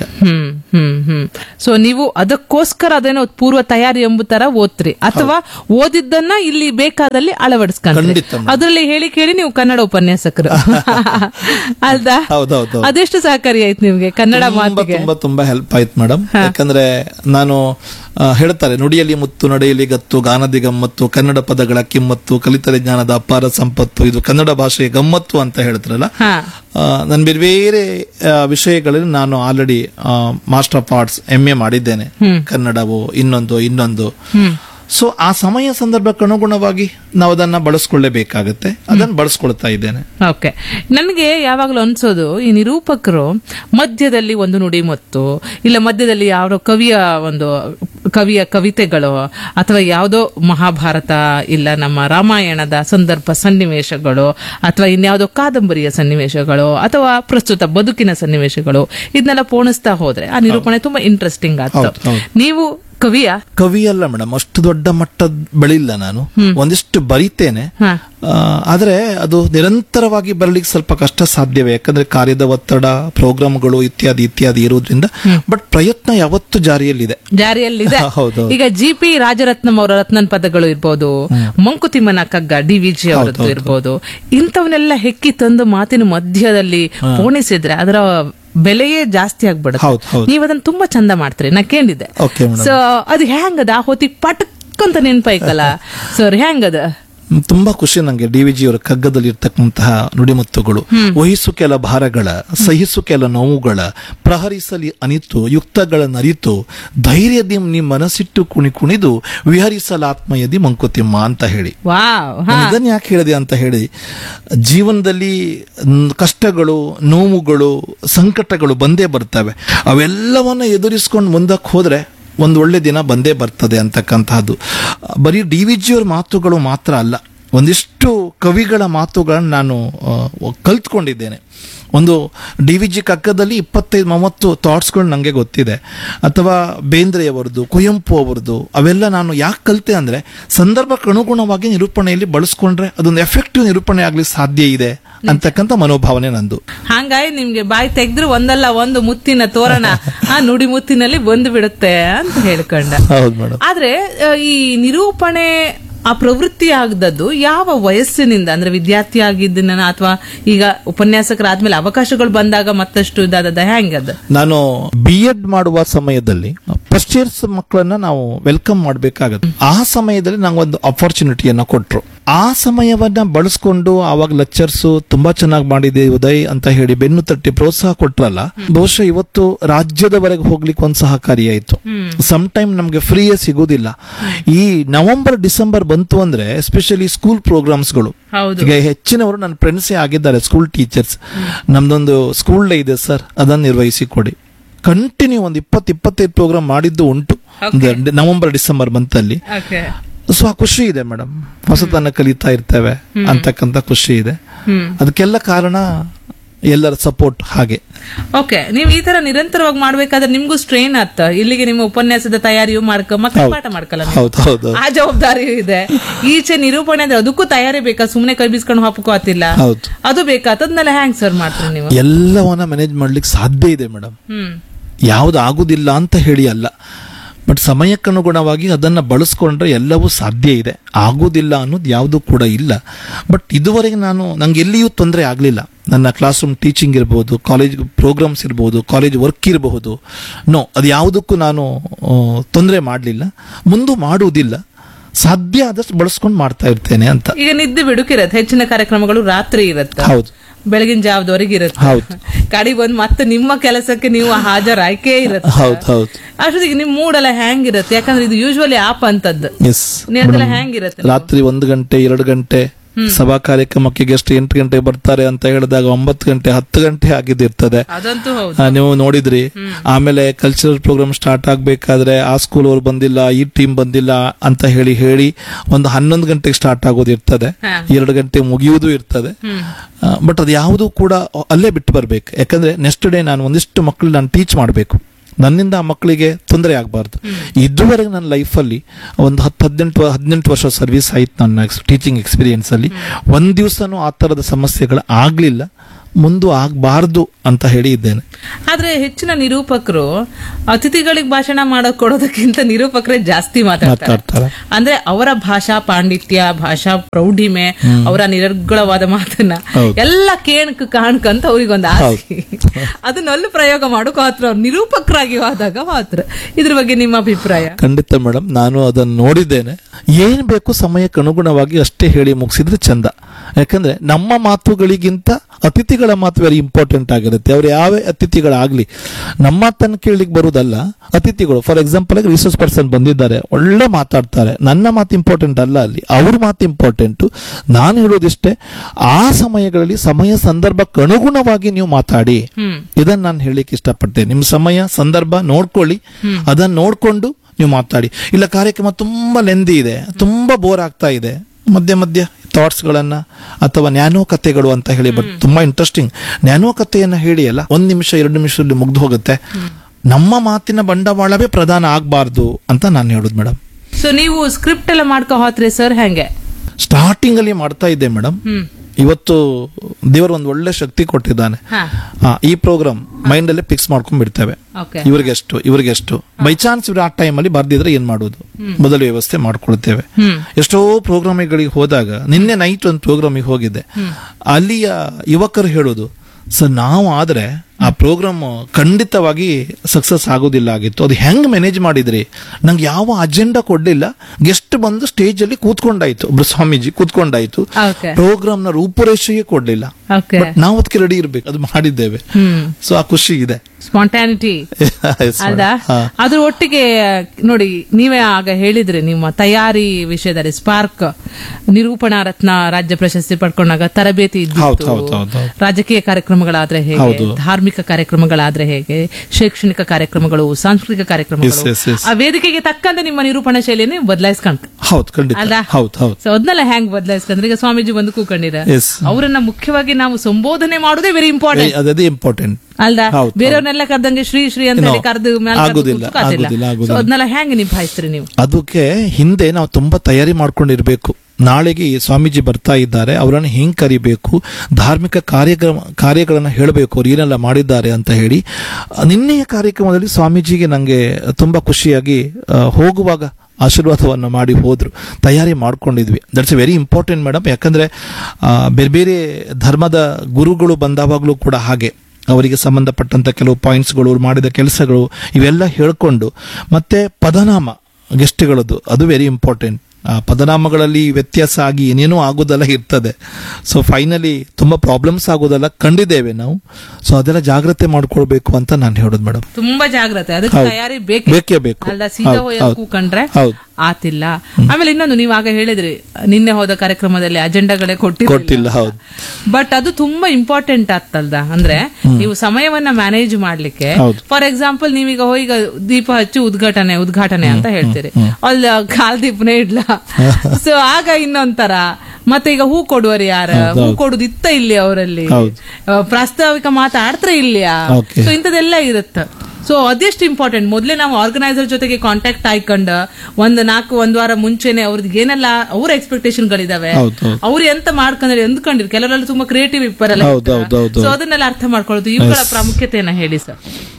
Speaker 4: ಸೊ ನೀವು ಅದಕ್ಕೋಸ್ಕರ ಅದೇನೋ ಪೂರ್ವ ತಯಾರಿ ಎಂಬ ತರ ಓದ್ತ್ರಿ, ಅಥವಾ ಓದಿದ್ದನ್ನ ಇಲ್ಲಿ ಬೇಕಾದಲ್ಲಿ ಅಳವಡಿಸ್ಕೊಂಡ್ರಿ. ಅದರಲ್ಲಿ ಹೇಳಿ ಕೇಳಿ ನೀವು ಕನ್ನಡ ಉಪನ್ಯಾಸಕರು ಅಲ್ದಾ? ಅದೆಷ್ಟು ಸಹಕಾರಿ ಆಯ್ತು ನಿಮ್ಗೆ ಕನ್ನಡ ಮಾತಿಗೆ?
Speaker 5: ತುಂಬಾ ಹೆಲ್ಪ್ ಆಯ್ತು ಮೇಡಮ್. ಯಾಕಂದ್ರೆ ನಾನು ಹೇಳ್ತಾರೆ, ನುಡಿಯಲ್ಲಿ ಮುತ್ತು ನಡೆಯಲ್ಲಿ ಗತ್ತು, ಗಾನದಿ ಗಮ್ಮತ್ತು, ಕನ್ನಡ ಪದಗಳ ಕಿಮ್ಮತ್ತು, ಕಲಿತರೆ ಜ್ಞಾನದ ಅಪಾರ ಸಂಪತ್ತು, ಇದು ಕನ್ನಡ ಭಾಷೆಯ ಗಮ್ಮತ್ತು ಅಂತ ಹೇಳ್ತಾರಲ್ಲ. ನಾನು ಬೇರೆ ಬೇರೆ ವಿಷಯಗಳಲ್ಲಿ ನಾನು already master of arts MA ಮಾಡಿದ್ದೇನೆ, ಕನ್ನಡವು ಇನ್ನೊಂದು. ಸೊ ಆ ಸಮಯ ಸಂದರ್ಭಕ್ಕೆ ಅನುಗುಣವಾಗಿ ನಾವು ಅದನ್ನ ಬಳಸ್ಕೊಳ್ಳೇಬೇಕಾಗತ್ತೆ, ಅದನ್ನ ಬಳಸ್ಕೊಳ್ತಾ ಇದ್ದೇನೆ.
Speaker 4: ಓಕೆ, ನನಗೆ ಯಾವಾಗ್ಲೂ ಅನ್ಸೋದು, ಈ ನಿರೂಪಕರು ಮಧ್ಯದಲ್ಲಿ ಒಂದು ನುಡಿ ಮತ್ತು ಇಲ್ಲ ಮಧ್ಯದಲ್ಲಿ ಯಾವ ಕವಿಯ ಕವಿತೆಗಳು, ಅಥವಾ ಯಾವುದೋ ಮಹಾಭಾರತ ಇಲ್ಲ ನಮ್ಮ ರಾಮಾಯಣದ ಸಂದರ್ಭ ಸನ್ನಿವೇಶಗಳು, ಅಥವಾ ಇನ್ಯಾವುದೋ ಕಾದಂಬರಿಯ ಸನ್ನಿವೇಶಗಳು, ಅಥವಾ ಪ್ರಸ್ತುತ ಬದುಕಿನ ಸನ್ನಿವೇಶಗಳು, ಇದನ್ನೆಲ್ಲ ಪೋಣಿಸ್ತಾ ಹೋದ್ರೆ ಆ ನಿರೂಪಣೆ ತುಂಬಾ ಇಂಟ್ರೆಸ್ಟಿಂಗ್ ಆಗ್ತದೆ. ನೀವು
Speaker 5: ಕವಿ ಅಲ್ಲ ಮೇಡಮ್, ಅಷ್ಟು ದೊಡ್ಡ ಮಟ್ಟದ ಬೆಳಿಲ್ಲ ನಾನು. ಒಂದಿಷ್ಟು ಬರಿತೇನೆ, ಆದ್ರೆ ಅದು ನಿರಂತರವಾಗಿ ಬರಲಿಕ್ಕೆ ಸ್ವಲ್ಪ ಕಷ್ಟ ಸಾಧ್ಯವೇ, ಯಾಕಂದ್ರೆ ಕಾರ್ಯದ ಒತ್ತಡ, ಪ್ರೋಗ್ರಾಮ್ಗಳು ಇತ್ಯಾದಿ ಇರುವುದರಿಂದ. ಬಟ್ ಪ್ರಯತ್ನ ಯಾವತ್ತು ಜಾರಿಯಲ್ಲಿದೆ.
Speaker 4: ಹೌದು. ಈಗ GP ರಾಜರತ್ನಂ ಅವರ ರತ್ನನ್ ಪದಗಳು ಇರ್ಬೋದು, ಮಂಕುತಿಮ್ಮನ ಕಗ್ಗ DVG ಅವರದ್ದು ಇರ್ಬೋದು, ಇಂಥವನ್ನೆಲ್ಲ ಹೆಕ್ಕಿ ತಂದು ಮಾತಿನ ಮಧ್ಯದಲ್ಲಿ ಪೋಣಿಸಿದ್ರೆ ಅದರ ಬೆಲೆಯೇ ಜಾಸ್ತಿ ಆಗ್ಬಿಡುತ್ತೆ. ನೀವ್ ಅದನ್ನ ತುಂಬಾ ಚಂದ ಮಾಡ್ತೀರಿ, ನಾ ಕೇಳಿದ್ದೆ. ಸೊ ಅದು ಹೆಂಗದ ಆ ಹೊತ್ತಿಗೆ ಪಟಕ್ಕಂತ ನೆನ್ಪಾಯ್ಕಲ್ಲ ಸರ್, ಹೆಂಗದ?
Speaker 5: ತುಂಬಾ ಖುಷಿ ನಂಗೆ DVG ಅವರ ಕಗ್ಗದಲ್ಲಿ ಇರ್ತಕ್ಕಂತಹ ನುಡಿಮುತ್ತುಗಳು. ವಹಿಸು ಕೆಲ ಭಾರಗಳ, ಸಹಿಸು ಕೆಲ ನೋವುಗಳ, ಪ್ರಹರಿಸಲಿ ಅನಿತು ಯುಕ್ತಗಳನ್ನು ಅರಿತು, ಧೈರ್ಯದಿ ನಿ ಮನಸ್ಸಿಟ್ಟು ಕುಣಿದು ವಿಹರಿಸಲಾತ್ಮಯದಿ ಮಂಕುತಿಮ್ಮ ಅಂತ ಹೇಳಿ. ಇದನ್ನ ಯಾಕೆ ಹೇಳಿದೆ ಅಂತ ಹೇಳಿ, ಜೀವನದಲ್ಲಿ ಕಷ್ಟಗಳು, ನೋವುಗಳು, ಸಂಕಟಗಳು ಬಂದೇ ಬರ್ತವೆ. ಅವೆಲ್ಲವನ್ನ ಎದುರಿಸ್ಕೊಂಡು ಮುಂದಕ್ಕೆ ಹೋದ್ರೆ ಒಂದು ಒಳ್ಳೆ ದಿನ ಬಂದೇ ಬರ್ತದೆ ಅಂತಕ್ಕಂತಹದ್ದು. ಬರೀ DVG ಅವರ ಮಾತುಗಳು ಮಾತ್ರ ಅಲ್ಲ, ಒಂದಿಷ್ಟು ಕವಿಗಳ ಮಾತುಗಳನ್ನು ನಾನು ಕಲ್ತ್ಕೊಂಡಿದ್ದೇನೆ. ಒಂದು DVG ಕಗ್ಗದಲ್ಲಿ 25-30 ಥಾಟ್ಸ್ಗಳು ನನಗೆ ಗೊತ್ತಿದೆ. ಅಥವಾ ಬೇಂದ್ರೆಯವರದು, ಕುವೆಂಪು ಅವರದು, ಅವೆಲ್ಲ ನಾನು ಯಾಕೆ ಕಲಿತೆ ಅಂದ್ರೆ ಸಂದರ್ಭಕ್ಕೆ ಅನುಗುಣವಾಗಿ ನಿರೂಪಣೆಯಲ್ಲಿ ಬಳಸ್ಕೊಂಡ್ರೆ ಅದೊಂದು ಎಫೆಕ್ಟಿವ್ ನಿರೂಪಣೆ ಆಗ್ಲಿಕ್ಕೆ ಸಾಧ್ಯ ಇದೆ ಅಂತಕ್ಕಂಥ ಮನೋಭಾವನೆ ನಂದು.
Speaker 4: ಹಂಗಾಗಿ ನಿಮ್ಗೆ ಬಾಯಿ ತೆಗೆದ್ರು ಒಂದಲ್ಲ ಒಂದು ಮುತ್ತಿನ ತೋರಣ ಆ ನುಡಿ ಮುತ್ತಿನಲ್ಲಿ ಬಂದು ಬಿಡುತ್ತೆ ಅಂತ ಹೇಳ್ಕೊಂಡ.
Speaker 5: ಹೌದು ಮೇಡಮ್.
Speaker 4: ಆದ್ರೆ ಈ ನಿರೂಪಣೆ ಆ ಪ್ರವೃತ್ತಿ ಆಗದದ್ದು ಯಾವ ವಯಸ್ಸಿನಿಂದ, ಅಂದ್ರೆ ವಿದ್ಯಾರ್ಥಿ ಆಗಿದ್ದನ್ನ ಅಥವಾ ಈಗ ಉಪನ್ಯಾಸಕರಾದ್ಮೇಲೆ ಅವಕಾಶಗಳು ಬಂದಾಗ ಮತ್ತಷ್ಟು ಇದಾದ ಹೆಂಗದ?
Speaker 5: ನಾನು B.Ed ಮಾಡುವ ಸಮಯದಲ್ಲಿ ಫಸ್ಟ್ ಇಯರ್ಸ್ ಮಕ್ಕಳನ್ನ ನಾವು ವೆಲ್ಕಮ್ ಮಾಡ್ಬೇಕಾಗತ್ತೆ. ಆ ಸಮಯದಲ್ಲಿ ನಂಗೊಂದು ಅಪರ್ಚುನಿಟಿಯನ್ನ ಕೊಟ್ರು. ಆ ಸಮಯವನ್ನ ಬಳಸ್ಕೊಂಡು ಆವಾಗ ಲೆಕ್ಚರ್ಸ್ ತುಂಬಾ ಚೆನ್ನಾಗಿ ಮಾಡಿದೆ ಉದಯ್ ಅಂತ ಹೇಳಿ ಬೆನ್ನು ತಟ್ಟಿ ಪ್ರೋತ್ಸಾಹ ಕೊಟ್ರಲ್ಲ, ಬಹುಶಃ ಇವತ್ತು ರಾಜ್ಯದವರೆಗೆ ಹೋಗ್ಲಿಕ್ಕೆ ಒಂದು ಸಹಕಾರಿಯಾಯಿತು. ಸಮ್ ಟೈಮ್ ನಮ್ಗೆ ಫ್ರೀಯೇ ಸಿಗುದಿಲ್ಲ. ಈ ನವೆಂಬರ್ ಡಿಸೆಂಬರ್ ಬಂತು ಅಂದ್ರೆ ಎಸ್ಪೆಷಲಿ ಸ್ಕೂಲ್ ಪ್ರೋಗ್ರಾಮ್ಸ್ಗಳು, ಈಗ ಹೆಚ್ಚಿನವರು ನನ್ನ ಫ್ರೆಂಡ್ಸೇ ಆಗಿದ್ದಾರೆ, ಸ್ಕೂಲ್ ಟೀಚರ್ಸ್. ನಮ್ದೊಂದು ಸ್ಕೂಲ್ ಡೇ ಇದೆ ಸರ್, ಅದನ್ನು ನಿರ್ವಹಿಸಿ ಕೊಡಿ. ಕಂಟಿನ್ಯೂ ಒಂದು 20-25 ಪ್ರೋಗ್ರಾಮ್ ಮಾಡಿದ್ದು ಉಂಟು. ನವೆಂಬರ್ ಡಿಸೆಂಬರ್ ಮಂತ್ ಅಲ್ಲಿ.
Speaker 4: ಓಕೆ.
Speaker 5: ಸೊ ಆ ಖುಷಿ ಇದೆ ಮೇಡಮ್, ಹೊಸತನ ಕಲಿತಾ ಇರ್ತೇವೆ ಅಂತಕ್ಕಂಥ ಖುಷಿ ಇದೆ. ಅದಕ್ಕೆಲ್ಲ ಕಾರಣ ಎಲ್ಲರ ಸಪೋರ್ಟ್. ಹಾಗೆ
Speaker 4: ಓಕೆ, ನೀವು ಈ ತರ ನಿರಂತರವಾಗಿ ಮಾಡ್ಬೇಕಾದ್ರೆ ನಿಮ್ಗೂ ಸ್ಟ್ರೈನ್ ಆಗ್ತ. ಇಲ್ಲಿಗೆ ನಿಮ್ಮ ಉಪನ್ಯಾಸದ ತಯಾರಿಯು ಮಕ್ಕಳ ಪಾಠ ಮಾಡ್ಕಲ್ಲ,
Speaker 5: ಹೌದು ಹೌದು,
Speaker 4: ಆ ಜವಾಬ್ದಾರಿಯೂ ಇದೆ. ಈಚೆ ನಿರೂಪಣೆ ಅಂದ್ರೆ ಅದಕ್ಕೂ ತಯಾರಿ ಬೇಕಾ, ಸುಮ್ನೆ ಕೈ ಬೀಸ್ಕೊಂಡು ಹಾಪಕ್ಕೂ ಆತಿಲ್ಲ,
Speaker 5: ಹೌದು.
Speaker 4: ಅದು ಬೇಕಾತದ್ನೆಲ್ಲ ಹ್ಯಾಂಗ್ ಸರ್ ಮಾಡ್ತೀರಿ ನೀವು?
Speaker 5: ಎಲ್ಲವನ್ನ ಮ್ಯಾನೇಜ್ ಮಾಡ್ಲಿಕ್ಕೆ ಸಾಧ್ಯ ಇದೆ ಮೇಡಮ್. ಯಾವ್ದು ಆಗುದಿಲ್ಲ ಅಂತ ಹೇಳಿ ಅಲ್ಲ, ಬಟ್ ಸಮಯಕ್ಕನುಗುಣವಾಗಿ ಅದನ್ನ ಬಳಸ್ಕೊಂಡ್ರೆ ಎಲ್ಲವೂ ಸಾಧ್ಯ ಇದೆ. ಆಗುದಿಲ್ಲ ಅನ್ನೋದು ಯಾವುದು ಕೂಡ ಇಲ್ಲ. ಬಟ್ ಇದುವರೆಗೆ ನಂಗೆ ಎಲ್ಲಿಯೂ ತೊಂದರೆ ಆಗಲಿಲ್ಲ. ನನ್ನ ಕ್ಲಾಸ್ ರೂಮ್ ಟೀಚಿಂಗ್ ಇರ್ಬೋದು, ಕಾಲೇಜ್ ಪ್ರೋಗ್ರಾಮ್ಸ್ ಇರ್ಬೋದು, ಕಾಲೇಜ್ ವರ್ಕ್ ಇರಬಹುದು, ಅದು ಯಾವುದಕ್ಕೂ ನಾನು ತೊಂದರೆ ಮಾಡಲಿಲ್ಲ, ಮುಂದೂ ಮಾಡುವುದಿಲ್ಲ. ಸಾಧ್ಯ ಆದಷ್ಟು ಬಳಸ್ಕೊಂಡು ಮಾಡ್ತಾ ಇರ್ತೇನೆ ಅಂತ.
Speaker 4: ಈಗ ನಿದ್ದೆ ಬಿಡುಕಿರತ್ತೆ, ಹೆಚ್ಚಿನ ಕಾರ್ಯಕ್ರಮಗಳು ರಾತ್ರಿ ಇರುತ್ತೆ,
Speaker 5: ಹೌದು,
Speaker 4: ಬೆಳಗಿನ ಜಾವದವರೆಗೆ ಇರುತ್ತೆ.
Speaker 5: ಹೌದು.
Speaker 4: ಕಡಿ ಬಂದು ಮತ್ತೆ ನಿಮ್ಮ ಕೆಲಸಕ್ಕೆ ನೀವು ಹಾಜರಾಯ್ಕೆ ಇರುತ್ತೆ.
Speaker 5: ಹೌದು ಹೌದು.
Speaker 4: ಅಷ್ಟೊತ್ತಿಗೆ ನಿಮ್ ಮೂಡ್ ಎಲ್ಲ ಹೆಂಗಿರುತ್ತೆ? ಯಾಕಂದ್ರೆ ಇದು ಯೂಶುವಲಿ ಆಪ್ ಅಂತದ್ದು.
Speaker 5: ಎಸ್,
Speaker 4: ಹೆಂಗಿರುತ್ತೆ?
Speaker 5: ರಾತ್ರಿ 1 ಗಂಟೆ 2 ಗಂಟೆ ಸಭಾ ಕಾರ್ಯಕ್ರಮಕ್ಕೆ ಗೆಸ್ಟ್ 8 ಗಂಟೆ ಬರ್ತಾರೆ ಅಂತ ಹೇಳಿದಾಗ 9 ಗಂಟೆ 10 ಗಂಟೆ ಆಗಿದ್ದಿರ್ತದೆ.
Speaker 4: ಅದಂತೂ
Speaker 5: ನೀವು ನೋಡಿದ್ರಿ. ಆಮೇಲೆ ಕಲ್ಚರಲ್ ಪ್ರೋಗ್ರಾಮ್ ಸ್ಟಾರ್ಟ್ ಆಗ್ಬೇಕಾದ್ರೆ ಆ ಸ್ಕೂಲ್ ಅವ್ರು ಬಂದಿಲ್ಲ, ಈ ಟೀಮ್ ಬಂದಿಲ್ಲ ಅಂತ ಹೇಳಿ ಒಂದು 11 ಗಂಟೆಗೆ ಸ್ಟಾರ್ಟ್ ಆಗೋದಿರ್ತದೆ, 2 ಗಂಟೆ ಮುಗಿಯುವುದು ಇರ್ತದೆ. ಬಟ್ ಅದು ಯಾವುದು ಕೂಡ ಅಲ್ಲೇ ಬಿಟ್ಟು ಬರ್ಬೇಕು. ಯಾಕಂದ್ರೆ ನೆಕ್ಸ್ಟ್ ಡೇ ನಾನು ಒಂದಿಷ್ಟು ಮಕ್ಕಳು ನಾನು ಟೀಚ್ ಮಾಡಬೇಕು. ನನ್ನಿಂದ ಆ ಮಕ್ಕಳಿಗೆ ತೊಂದರೆ ಆಗಬಾರ್ದು. ಇದುವರೆಗೆ ನನ್ನ ಲೈಫಲ್ಲಿ ಒಂದು 18 ವರ್ಷ ಸರ್ವಿಸ್ ಆಯ್ತು ನನ್ನ ಟೀಚಿಂಗ್ ಎಕ್ಸ್ಪೀರಿಯನ್ಸ್ ಅಲ್ಲಿ. ಒಂದ್ ದಿವಸನೂ ಆ ತರದ ಸಮಸ್ಯೆಗಳು ಆಗ್ಲಿಲ್ಲ, ಮುಂದೆ ಆಗಬಾರ್ದು ಅಂತ ಹೇಳಿ ಇದ್ದೇನೆ.
Speaker 4: ಆದ್ರೆ ಹೆಚ್ಚಿನ ನಿರೂಪಕರು ಅತಿಥಿಗಳಿಗೆ ಭಾಷಣ ಮಾಡೋಕ್ ಕೊಡೋದಕ್ಕಿಂತ ನಿರೂಪಕರೇ ಜಾಸ್ತಿ ಮಾತಾಡ್ತಾರೆ. ಅಂದ್ರೆ ಅವರ ಭಾಷಾ ಪಾಂಡಿತ್ಯ, ಭಾಷಾ ಪ್ರೌಢಿಮೆ, ಅವರ ನಿರರ್ಗಳವಾದ ಮಾತನ್ನ ಎಲ್ಲ ಕಾಣ್ಕಂತ ಅವ್ರಿಗೊಂದು ಆಸೆ. ಅದನ್ನೊಲ್ಲು ಪ್ರಯೋಗ ಮಾಡೋಕೆ ಮಾತ್ರ ನಿರೂಪಕರಾಗಿ ಹೋದಾಗ ಮಾತ್ರ. ಇದ್ರ ಬಗ್ಗೆ ನಿಮ್ಮ ಅಭಿಪ್ರಾಯ?
Speaker 5: ಖಂಡಿತ ಮೇಡಮ್, ನಾನು ಅದನ್ನು ನೋಡಿದ್ದೇನೆ. ಏನ್ ಬೇಕು ಸಮಯಕ್ಕೆ ಅನುಗುಣವಾಗಿ ಅಷ್ಟೇ ಹೇಳಿ ಮುಗಿಸಿದ್ರೆ ಚಂದ. ಯಾಕಂದ್ರೆ ನಮ್ಮ ಮಾತುಗಳಿಗಿಂತ ಅತಿಥಿಗಳ ಮಾತು ವೆರಿ ಇಂಪಾರ್ಟೆಂಟ್ ಆಗಿರುತ್ತೆ. ಅವ್ರು ಯಾವ ಅತಿಥಿಗಳಾಗ್ಲಿ ನಮ್ಮ ಮಾತನ್ನು ಕೇಳಲಿಕ್ಕೆ ಬರುವುದಲ್ಲ, ಅತಿಥಿಗಳು. ಫಾರ್ ಎಕ್ಸಾಂಪಲ್ ಆಗಿ ರಿಸೋರ್ಸ್ ಪರ್ಸನ್ ಬಂದಿದ್ದಾರೆ, ಒಳ್ಳೆ ಮಾತಾಡ್ತಾರೆ, ನನ್ನ ಮಾತು ಇಂಪಾರ್ಟೆಂಟ್ ಅಲ್ಲ, ಅಲ್ಲಿ ಅವ್ರ ಮಾತು ಇಂಪಾರ್ಟೆಂಟು. ನಾನು ಹೇಳೋದಿಷ್ಟೇ, ಆ ಸಮಯಗಳಲ್ಲಿ ಸಮಯ ಸಂದರ್ಭಕ್ಕೆ ಅನುಗುಣವಾಗಿ ನೀವು ಮಾತಾಡಿ. ಇದನ್ನ ನಾನು ಹೇಳಲಿಕ್ಕೆ ಇಷ್ಟಪಡ್ತೇನೆ. ನಿಮ್ಮ ಸಮಯ ಸಂದರ್ಭ ನೋಡ್ಕೊಳ್ಳಿ, ಅದನ್ನ ನೋಡ್ಕೊಂಡು ನೀವು ಮಾತಾಡಿ. ಇಲ್ಲ ಕಾರ್ಯಕ್ರಮ ತುಂಬಾ ಲೆಂದಿ ಇದೆ, ತುಂಬಾ ಬೋರ್ ಆಗ್ತಾ ಇದೆ, ಮಧ್ಯ ಥಾಟ್ಸ್ ಗಳನ್ನ ಅಥವಾ ನ್ಯಾನೋ ಕಥೆಗಳು ಅಂತ ಹೇಳಿ, ಬಟ್ ತುಂಬಾ ಇಂಟ್ರೆಸ್ಟಿಂಗ್ ನ್ಯಾನೋ ಕಥೆಯನ್ನ ಹೇಳಿ ಅಲ್ಲ 1 ನಿಮಿಷ 2 ನಿಮಿಷದಲ್ಲಿ ಮುಗ್ದು ಹೋಗುತ್ತೆ. ನಮ್ಮ ಮಾತಿನ ಬಂಡವಾಳವೇ ಪ್ರಧಾನ ಆಗ್ಬಾರ್ದು ಅಂತ ನಾನು ಹೇಳುದು ಮೇಡಮ್.
Speaker 4: ಸೊ ನೀವು ಸ್ಕ್ರಿಪ್ಟ್ ಎಲ್ಲ ಮಾಡ್ಕೊ ಹೋತ್ರಿ ಸರ್? ಹೆಂಗೆ
Speaker 5: ಸ್ಟಾರ್ಟಿಂಗ್ ಅಲ್ಲಿ ಮಾಡ್ತಾ ಇದ್ದೆ ಮೇಡಮ್. ಇವತ್ತು ದೇವರು ಒಂದು ಒಳ್ಳೆ ಶಕ್ತಿ ಕೊಟ್ಟಿದ್ದಾನೆ. ಈ ಪ್ರೋಗ್ರಾಮ್ ಮೈಂಡ್ ಅಲ್ಲೇ ಫಿಕ್ಸ್ ಮಾಡ್ಕೊಂಡ್ ಬಿಡ್ತೇವೆ. ಇವ್ರಿಗೆಷ್ಟು ಬೈ ಚಾನ್ಸ್ ಇವ್ರು ಆ ಟೈಮ್ ಅಲ್ಲಿ ಬರ್ದಿದ್ರೆ ಏನ್ ಮಾಡುದು, ಮೊದಲು ವ್ಯವಸ್ಥೆ ಮಾಡ್ಕೊಳ್ತೇವೆ. ಎಷ್ಟೋ ಪ್ರೋಗ್ರಾಮಿಗಳಿಗೆ ಹೋದಾಗ, ನಿನ್ನೆ ನೈಟ್ ಒಂದು ಪ್ರೋಗ್ರಾಮಿಗೆ ಹೋಗಿದ್ದೆ, ಅಲ್ಲಿಯ ಯುವಕರು ಹೇಳೋದು, ಸರ್ ನಾವು ಆದ್ರೆ ಆ ಪ್ರೋಗ್ರಾಮ್ ಖಂಡಿತವಾಗಿ ಸಕ್ಸಸ್ ಆಗೋದಿಲ್ಲ ಆಗಿತ್ತು. ಅದು ಹೆಂಗ್ ಮ್ಯಾನೇಜ್ ಮಾಡಿದ್ರಿ? ನಂಗೆ ಯಾವ ಅಜೆಂಡಾ ಕೊಡ್ಲಿಲ್ಲ, ಗೆಸ್ಟ್ ಬಂದು ಸ್ಟೇಜ್ ಅಲ್ಲಿ ಕೂತ್ಕೊಂಡಾಯ್ತು, ಒಬ್ರು ಸ್ವಾಮೀಜಿ ಕೂತ್ಕೊಂಡಾಯ್ತು, ಪ್ರೋಗ್ರಾಮ್ ನ ರೂಪುರೇಷೆಯೇ ಕೊಡ್ಲಿಲ್ಲ. ನಾವು ಅದಕ್ಕೆ ರೆಡಿ ಇರ್ಬೇಕು, ಅದು ಮಾಡಿದ್ದೇವೆ. ಸೊ ಆ ಖುಷಿ ಇದೆ,
Speaker 4: ಸ್ಪಾಂಟ್ಯಾನಿಟಿ ಅಲ್ವಾ? ಅದ್ರ ಒಟ್ಟಿಗೆ ನೋಡಿ, ನೀವೇ ಆಗ ಹೇಳಿದ್ರಿ ನಿಮ್ಮ ತಯಾರಿ ವಿಷಯದಲ್ಲಿ ಸ್ಪಾರ್ಕ್ ನಿರೂಪಣಾ ರತ್ನ ರಾಜ್ಯ ಪ್ರಶಸ್ತಿ ಪಡ್ಕೊಂಡಾಗ ತರಬೇತಿ ಇದ್ದಿತ್ತು. ರಾಜಕೀಯ ಕಾರ್ಯಕ್ರಮಗಳಾದ್ರೆ ಹೇಗೆ, ಧಾರ್ಮಿಕ ಕಾರ್ಯಕ್ರಮಗಳಾದ್ರೆ ಹೇಗೆ, ಶೈಕ್ಷಣಿಕ ಕಾರ್ಯಕ್ರಮಗಳು, ಸಾಂಸ್ಕೃತಿಕ ಕಾರ್ಯಕ್ರಮಗಳು, ಆ ವೇದಿಕೆಗೆ ತಕ್ಕಂತೆ ನಿಮ್ಮ ನಿರೂಪಣಾ ಶೈಲಿಯನ್ನು ಬದಲಾಯಿಸ್ಕೊಂತ. ಅದನ್ನೆಲ್ಲ ಹೆಂಗ್ ಬದಲಾಯಿಸ್ಕೊಂಡ್ರೆ? ಈಗ ಸ್ವಾಮೀಜಿ ಬಂದು ಕೂಕೊಂಡಿರ, ಅವರನ್ನ ಮುಖ್ಯವಾಗಿ ನಾವು ಸಂಬೋಧನೆ ಮಾಡೋದೇ ವೆರಿ ಇಂಪಾರ್ಟೆಂಟ್ ಅಲ್ದಾ? ಬೇರೆಯವ್ರನ್ನೆಲ್ಲ ಕರ್ದಂಗೆ ಶ್ರೀ ಶ್ರೀ ಅಂತ ಹೇಳಿ ಕರೆದು ಅದನ್ನೆಲ್ಲ ಹೆಂಗ್ ನಿಭಾಯಿಸ್ತೀರಿ ನೀವು?
Speaker 5: ಅದಕ್ಕೆ ಹಿಂದೆ ನಾವು ತುಂಬಾ ತಯಾರಿ ಮಾಡ್ಕೊಂಡಿರ್ಬೇಕು. ನಾಳೆಗೆ ಸ್ವಾಮೀಜಿ ಬರ್ತಾ ಇದ್ದಾರೆ, ಅವರನ್ನು ಹೆಂಗ್ ಕರಿಬೇಕು, ಧಾರ್ಮಿಕ ಕಾರ್ಯಗಳನ್ನ ಹೇಳಬೇಕು, ಅವ್ರು ಏನೆಲ್ಲ ಮಾಡಿದ್ದಾರೆ ಅಂತ ಹೇಳಿ. ನಿನ್ನೆಯ ಕಾರ್ಯಕ್ರಮದಲ್ಲಿ ಸ್ವಾಮೀಜಿಗೆ ನಂಗೆ ತುಂಬಾ ಖುಷಿಯಾಗಿ ಹೋಗುವಾಗ ಆಶೀರ್ವಾದವನ್ನು ಮಾಡಿ ಹೋದ್ರು. ತಯಾರಿ ಮಾಡ್ಕೊಂಡಿದ್ವಿ. That's very important madam. ಯಾಕಂದ್ರೆ ಬೇರೆ ಬೇರೆ ಧರ್ಮದ ಗುರುಗಳು ಬಂದಾವಾಗ್ಲೂ ಕೂಡ ಹಾಗೆ ಅವರಿಗೆ ಸಂಬಂಧಪಟ್ಟಂತ ಕೆಲವು ಪಾಯಿಂಟ್ಸ್ಗಳು, ಮಾಡಿದ ಕೆಲಸಗಳು ಇವೆಲ್ಲ ಹೇಳ್ಕೊಂಡು, ಮತ್ತೆ ಪದನಾಮ ಗೆಸ್ಟ್ಗಳದ್ದು ಅದು ವೆರಿ ಇಂಪಾರ್ಟೆಂಟ್. ಪದನಾಮಗಳಲ್ಲಿ ವ್ಯತ್ಯಾಸ ಆಗಿ ಏನೇನೋ ಆಗೋದೆಲ್ಲ ಇರ್ತದೆ. ಸೊ ಫೈನಲಿ ತುಂಬಾ ಪ್ರಾಬ್ಲಮ್ಸ್ ಆಗೋದೆಲ್ಲ ಕಂಡಿದ್ದೇವೆ ನಾವು. ಸೊ ಅದೆಲ್ಲ ಜಾಗ್ರತೆ ಮಾಡ್ಕೊಳ್ಬೇಕು ಅಂತ ನಾನು ಹೇಳೋದು ಮೇಡಮ್.
Speaker 4: ತುಂಬಾ ಜಾಗ್ರತೆ, ಅದಕ್ಕೆ ತಯಾರಿ ಬೇಕೇ ಬೇಕು. ಆತಿಲ್ಲ. ಆಮೇಲೆ ಇನ್ನೊಂದು ನೀವು ಆಗ ಹೇಳಿದ್ರಿ ನಿನ್ನೆ ಹೋದ ಕಾರ್ಯಕ್ರಮದಲ್ಲಿ ಅಜೆಂಡಾಗಳೇ
Speaker 5: ಕೊಟ್ಟಿಲ್ಲ,
Speaker 4: ಕೊಟ್ಟಿಲ್ಲ.
Speaker 5: ಹೌದು.
Speaker 4: ಬಟ್ ಅದು ತುಂಬಾ ಇಂಪಾರ್ಟೆಂಟ್ ಆಗ್ತಲ್ದ, ಅಂದ್ರೆ ನೀವು ಸಮಯವನ್ನ ಮ್ಯಾನೇಜ್ ಮಾಡ್ಲಿಕ್ಕೆ.
Speaker 5: ಹೌದು.
Speaker 4: ಫಾರ್ ಎಕ್ಸಾಂಪಲ್ ನೀವೀಗ ಈಗ ದೀಪ ಹಚ್ಚಿ ಉದ್ಘಾಟನೆ ಅಂತ ಹೇಳ್ತೀರಿ, ಅಲ್ಲಿ ಕಾಲ್ ದೀಪನೇ ಇಡ್ಲ. ಸೊ ಆಗ ಇನ್ನೊಂಥರ. ಮತ್ತೆ ಈಗ ಹೂ ಕೊಡುವರು ಯಾರ, ಹೂ ಕೊಡುದು ಇತ್ತ ಇಲ್ಲಿ ಅವರಲ್ಲಿ, ಪ್ರಾಸ್ತಾವಿಕ ಮಾತಾಡ್ತಾರೆ ಇಲ್ಲಿಯಾ, ಸೊ ಇಂಥದೆಲ್ಲ ಇರುತ್ತೆ. ಸೊ ಅದೆಷ್ಟು ಇಂಪಾರ್ಟೆಂಟ್. ಮೊದಲೇ ನಾವು ಆರ್ಗನೈಸರ್ ಜೊತೆಗೆ ಕಾಂಟ್ಯಾಕ್ಟ್ ಆಯ್ಕೊಂಡ ಒಂದು ವಾರ ಮುಂಚೆನೆ ಅವ್ರದ್ದು ಏನೆಲ್ಲ ಅವ್ರ ಎಕ್ಸ್ಪೆಕ್ಟೇಷನ್ ಗಳಿದಾವೆ, ಅವ್ರು ಎಂತ ಮಾಡ್ಕೊಂಡ್ರೆ ಅಂದ್ಕೊಂಡಿರಿ. ಕೆಲವರೆಲ್ಲ ತುಂಬಾ ಕ್ರಿಯೇಟಿವ್ ಇಪ್ಪರಲ್ಲ, ಸೊ ಅದನ್ನೆಲ್ಲ ಅರ್ಥ ಮಾಡ್ಕೊಳ್ಳೋದು, ಇವುಗಳ ಪ್ರಾಮುಖ್ಯತೆಯನ್ನ ಹೇಳಿ ಸರ್.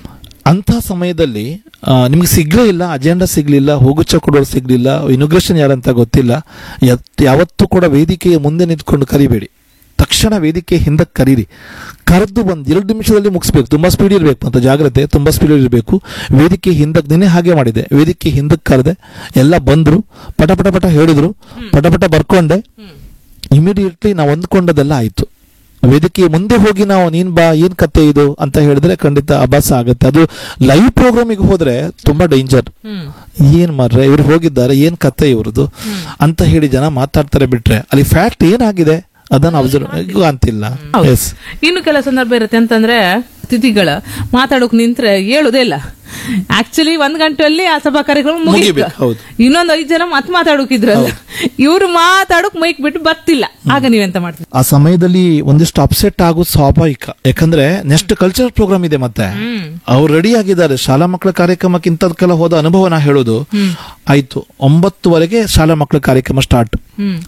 Speaker 5: ಅಂತ ಸಮಯದಲ್ಲಿ ನಿಮ್ಗೆ ಸಿಗ್ಲೇ ಇಲ್ಲ, ಅಜೆಂಡಾ ಸಿಗ್ಲಿಲ್ಲ, ಹೋಗುಚ್ಚ ಕೊಡೋರು ಸಿಗ್ಲಿಲ್ಲ, ಇನಾಗ್ರೇಷನ್ ಯಾರಂತ ಗೊತ್ತಿಲ್ಲ, ಯಾವತ್ತೂ ಕೂಡ ವೇದಿಕೆಯ ಮುಂದೆ ನಿಂತ್ಕೊಂಡು ಕರಿಬೇಡಿ. ತಕ್ಷಣ ವೇದಿಕೆ ಹಿಂದಕ್ಕೆ ಕರೀರಿ. ಕರೆದು ಬಂದು 2 ನಿಮಿಷದಲ್ಲಿ ಮುಗಿಸ್ಬೇಕು. ತುಂಬಾ ಸ್ಪೀಡ್ ಇರಬೇಕು ಅಂತ ಜಾಗ್ರತೆ, ತುಂಬಾ ಸ್ಪೀಡ್ ಇರಬೇಕು. ವೇದಿಕೆ ಹಿಂದಕ್ಕೆ ನಿನ್ನೆ ಹಾಗೆ ಮಾಡಿದೆ. ವೇದಿಕೆ ಹಿಂದಕ್ಕೆ ಕರೆದೆ, ಎಲ್ಲ ಬಂದ್ರು, ಪಟ ಪಟ ಪಟ ಹೇಳಿದ್ರು, ಪಟ ಪಟ ಬರ್ಕೊಂಡೆ. ಇಮಿಡಿಯೇಟ್ಲಿ ನಾವು ಅಂದ್ಕೊಂಡದೆಲ್ಲ ಆಯ್ತು. ವೇದಿಕೆ ಮುಂದೆ ಹೋಗಿ ನಾವು ನೀನ್ ಬಾ, ಏನ್ ಕತೆ ಇದು ಅಂತ ಹೇಳಿದ್ರೆ ಖಂಡಿತ ಅಭಾಸ ಆಗುತ್ತೆ. ಅದು ಲೈವ್ ಪ್ರೋಗ್ರಾಮಿಗೆ ಹೋದ್ರೆ ತುಂಬಾ ಡೇಂಜರ್. ಏನ್ ಮಾರ್ರೆ ಇವ್ರು ಹೋಗಿದ್ದಾರೆ, ಏನ್ ಕತೆ ಇವ್ರದ್ದು ಅಂತ ಹೇಳಿ ಜನ ಮಾತಾಡ್ತಾರೆ. ಬಿಟ್ರೆ ಅಲ್ಲಿ ಫ್ಯಾಕ್ಟ್ ಏನಾಗಿದೆ ಅದನ್ನ ಅಬ್ಸರ್ವ್ ಅಂತಿಲ್ಲ.
Speaker 4: ಇನ್ನು ಕೆಲ ಸಂದರ್ಭ ಇರುತ್ತೆ ಅಂತಂದ್ರೆ ಅತಿಥಿಗಳ ಮಾತಾಡೋಕ್ ನಿಂತ್ರೆ ಹೇಳುದೇ ಇಲ್ಲ. ಆಕ್ಚುಲಿ 1 ಗಂಟೆಯಲ್ಲಿ ಆ ಸಭಾ ಕಾರ್ಯಕ್ರಮ ಮುಗಿಬೇಕು. ಇನ್ನೊಂದು 5 ಜನ ಮಾತಾಡೋಕಿದ್ರಲ್ಲ, ಇವ್ರು ಮಾತಾಡೋಕ್ ಮೈಕ್ ಬಿಟ್ಟು ಬರ್ತಿಲ್ಲ. ಆಗ ನೀವೆಂತ ಮಾಡ್ತೀವಿ?
Speaker 5: ಆ ಸಮಯದಲ್ಲಿ ಒಂದಿಷ್ಟು ಅಪ್ಸೆಟ್ ಆಗೋದು ಸ್ವಾಭಾವಿಕ. ಯಾಕಂದ್ರೆ ನೆಕ್ಸ್ಟ್ ಕಲ್ಚರಲ್ ಪ್ರೋಗ್ರಾಮ್ ಇದೆ, ಮತ್ತೆ ಅವ್ರು ರೆಡಿ ಆಗಿದ್ದಾರೆ. ಶಾಲಾ ಮಕ್ಕಳ ಕಾರ್ಯಕ್ರಮಕ್ಕೆ ಇಂಥದಕ್ಕೆಲ್ಲ ಹೋದ ಅನುಭವ ನಾ ಹೇಳೋದು ಆಯ್ತು. 9:00 ಶಾಲಾ ಮಕ್ಕಳ ಕಾರ್ಯಕ್ರಮ ಸ್ಟಾರ್ಟ್.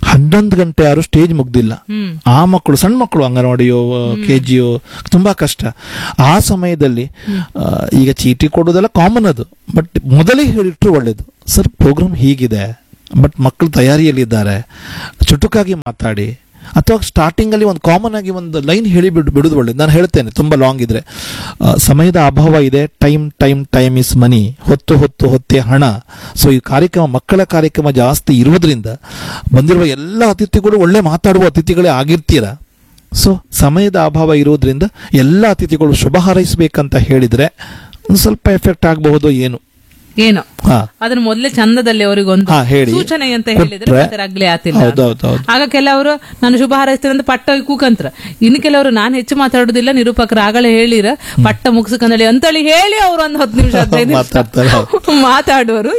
Speaker 5: 11 ಗಂಟೆ ಯಾರು ಸ್ಟೇಜ್ ಮುಗ್ದಿಲ್ಲ. ಆ ಮಕ್ಕಳು, ಸಣ್ಣ ಮಕ್ಕಳು, ಅಂಗನವಾಡಿಯೋ ಕೆಜಿಯೋ, ತುಂಬಾ ಕಷ್ಟ. ಆ ಸಮಯದಲ್ಲಿ ಈಗ ಚೀಟಿ ಕೊಡೋದೆಲ್ಲ ಕಾಮನ್ ಅದು, ಬಟ್ ಮೊದಲೇ ಹೇಳಿಟ್ರು ಒಳ್ಳೇದು. ಸರ್ ಪ್ರೋಗ್ರಾಮ್ ಹೀಗಿದೆ, ಬಟ್ ಮಕ್ಕಳು ತಯಾರಿಯಲ್ಲಿದ್ದಾರೆ, ಚುಟುಕಾಗಿ ಮಾತಾಡಿ. ಅಥವಾ ಸ್ಟಾರ್ಟಿಂಗ್ ಅಲ್ಲಿ ಒಂದು ಕಾಮನ್ ಆಗಿ ಒಂದು ಲೈನ್ ಹೇಳಿ ಬಿಡುದು ಒಳ್ಳೇದು. ನಾನು ಹೇಳ್ತೇನೆ, ತುಂಬಾ ಲಾಂಗ್ ಇದ್ರೆ ಸಮಯದ ಅಭಾವ ಇದೆ. ಟೈಮ್ ಇಸ್ ಮನಿ. ಹೊತ್ತೇ ಹಣ. ಸೊ ಈ ಕಾರ್ಯಕ್ರಮ, ಮಕ್ಕಳ ಕಾರ್ಯಕ್ರಮ ಜಾಸ್ತಿ ಇರುವುದರಿಂದ ಬಂದಿರುವ ಎಲ್ಲ ಅತಿಥಿಗಳು ಒಳ್ಳೆ ಮಾತಾಡುವ ಅತಿಥಿಗಳೇ ಆಗಿರ್ತೀರ. ಸೊ ಸಮಯದ ಅಭಾವ ಇರೋದ್ರಿಂದ ಎಲ್ಲ ಅತಿಥಿಗಳು ಶುಭ ಹಾರೈಸಬೇಕಂತ ಹೇಳಿದ್ರೆ ಒಂದು ಸ್ವಲ್ಪ ಎಫೆಕ್ಟ್ ಆಗಬಹುದು.
Speaker 4: ಏನೋ ಅದನ್ನ ಮೊದಲೇ ಚಂದದಲ್ಲಿ ಅವರಿಗೊಂದು ಸೂಚನೆ ಅಂತ ಹೇಳಿದ್ರೆ ಆಗ್ಲೇ ಆತಿಲ್ಲ. ಆಗ ಕೆಲವರು ನಾನು ಶುಭ ಹಾರೈಸ್ತೇನೆ ಅಂತ ಪಟ್ಟ ಕೂಕಂತ್ರ. ಇನ್ನು ಕೆಲವರು ನಾನು ಹೆಚ್ಚು ಮಾತಾಡುದಿಲ್ಲ, ನಿರೂಪಕರು ಆಗಲೇ ಹೇಳಿರ ಪಟ್ಟ ಮುಗಿಸ್ಕೊಂಡಳಿ ಅಂತೇಳಿ ಹೇಳಿ ಅವ್ರು ಒಂದು 10 ನಿಮಿಷ 15 ನಿಮಿಷ ಮಾತಾಡುವರು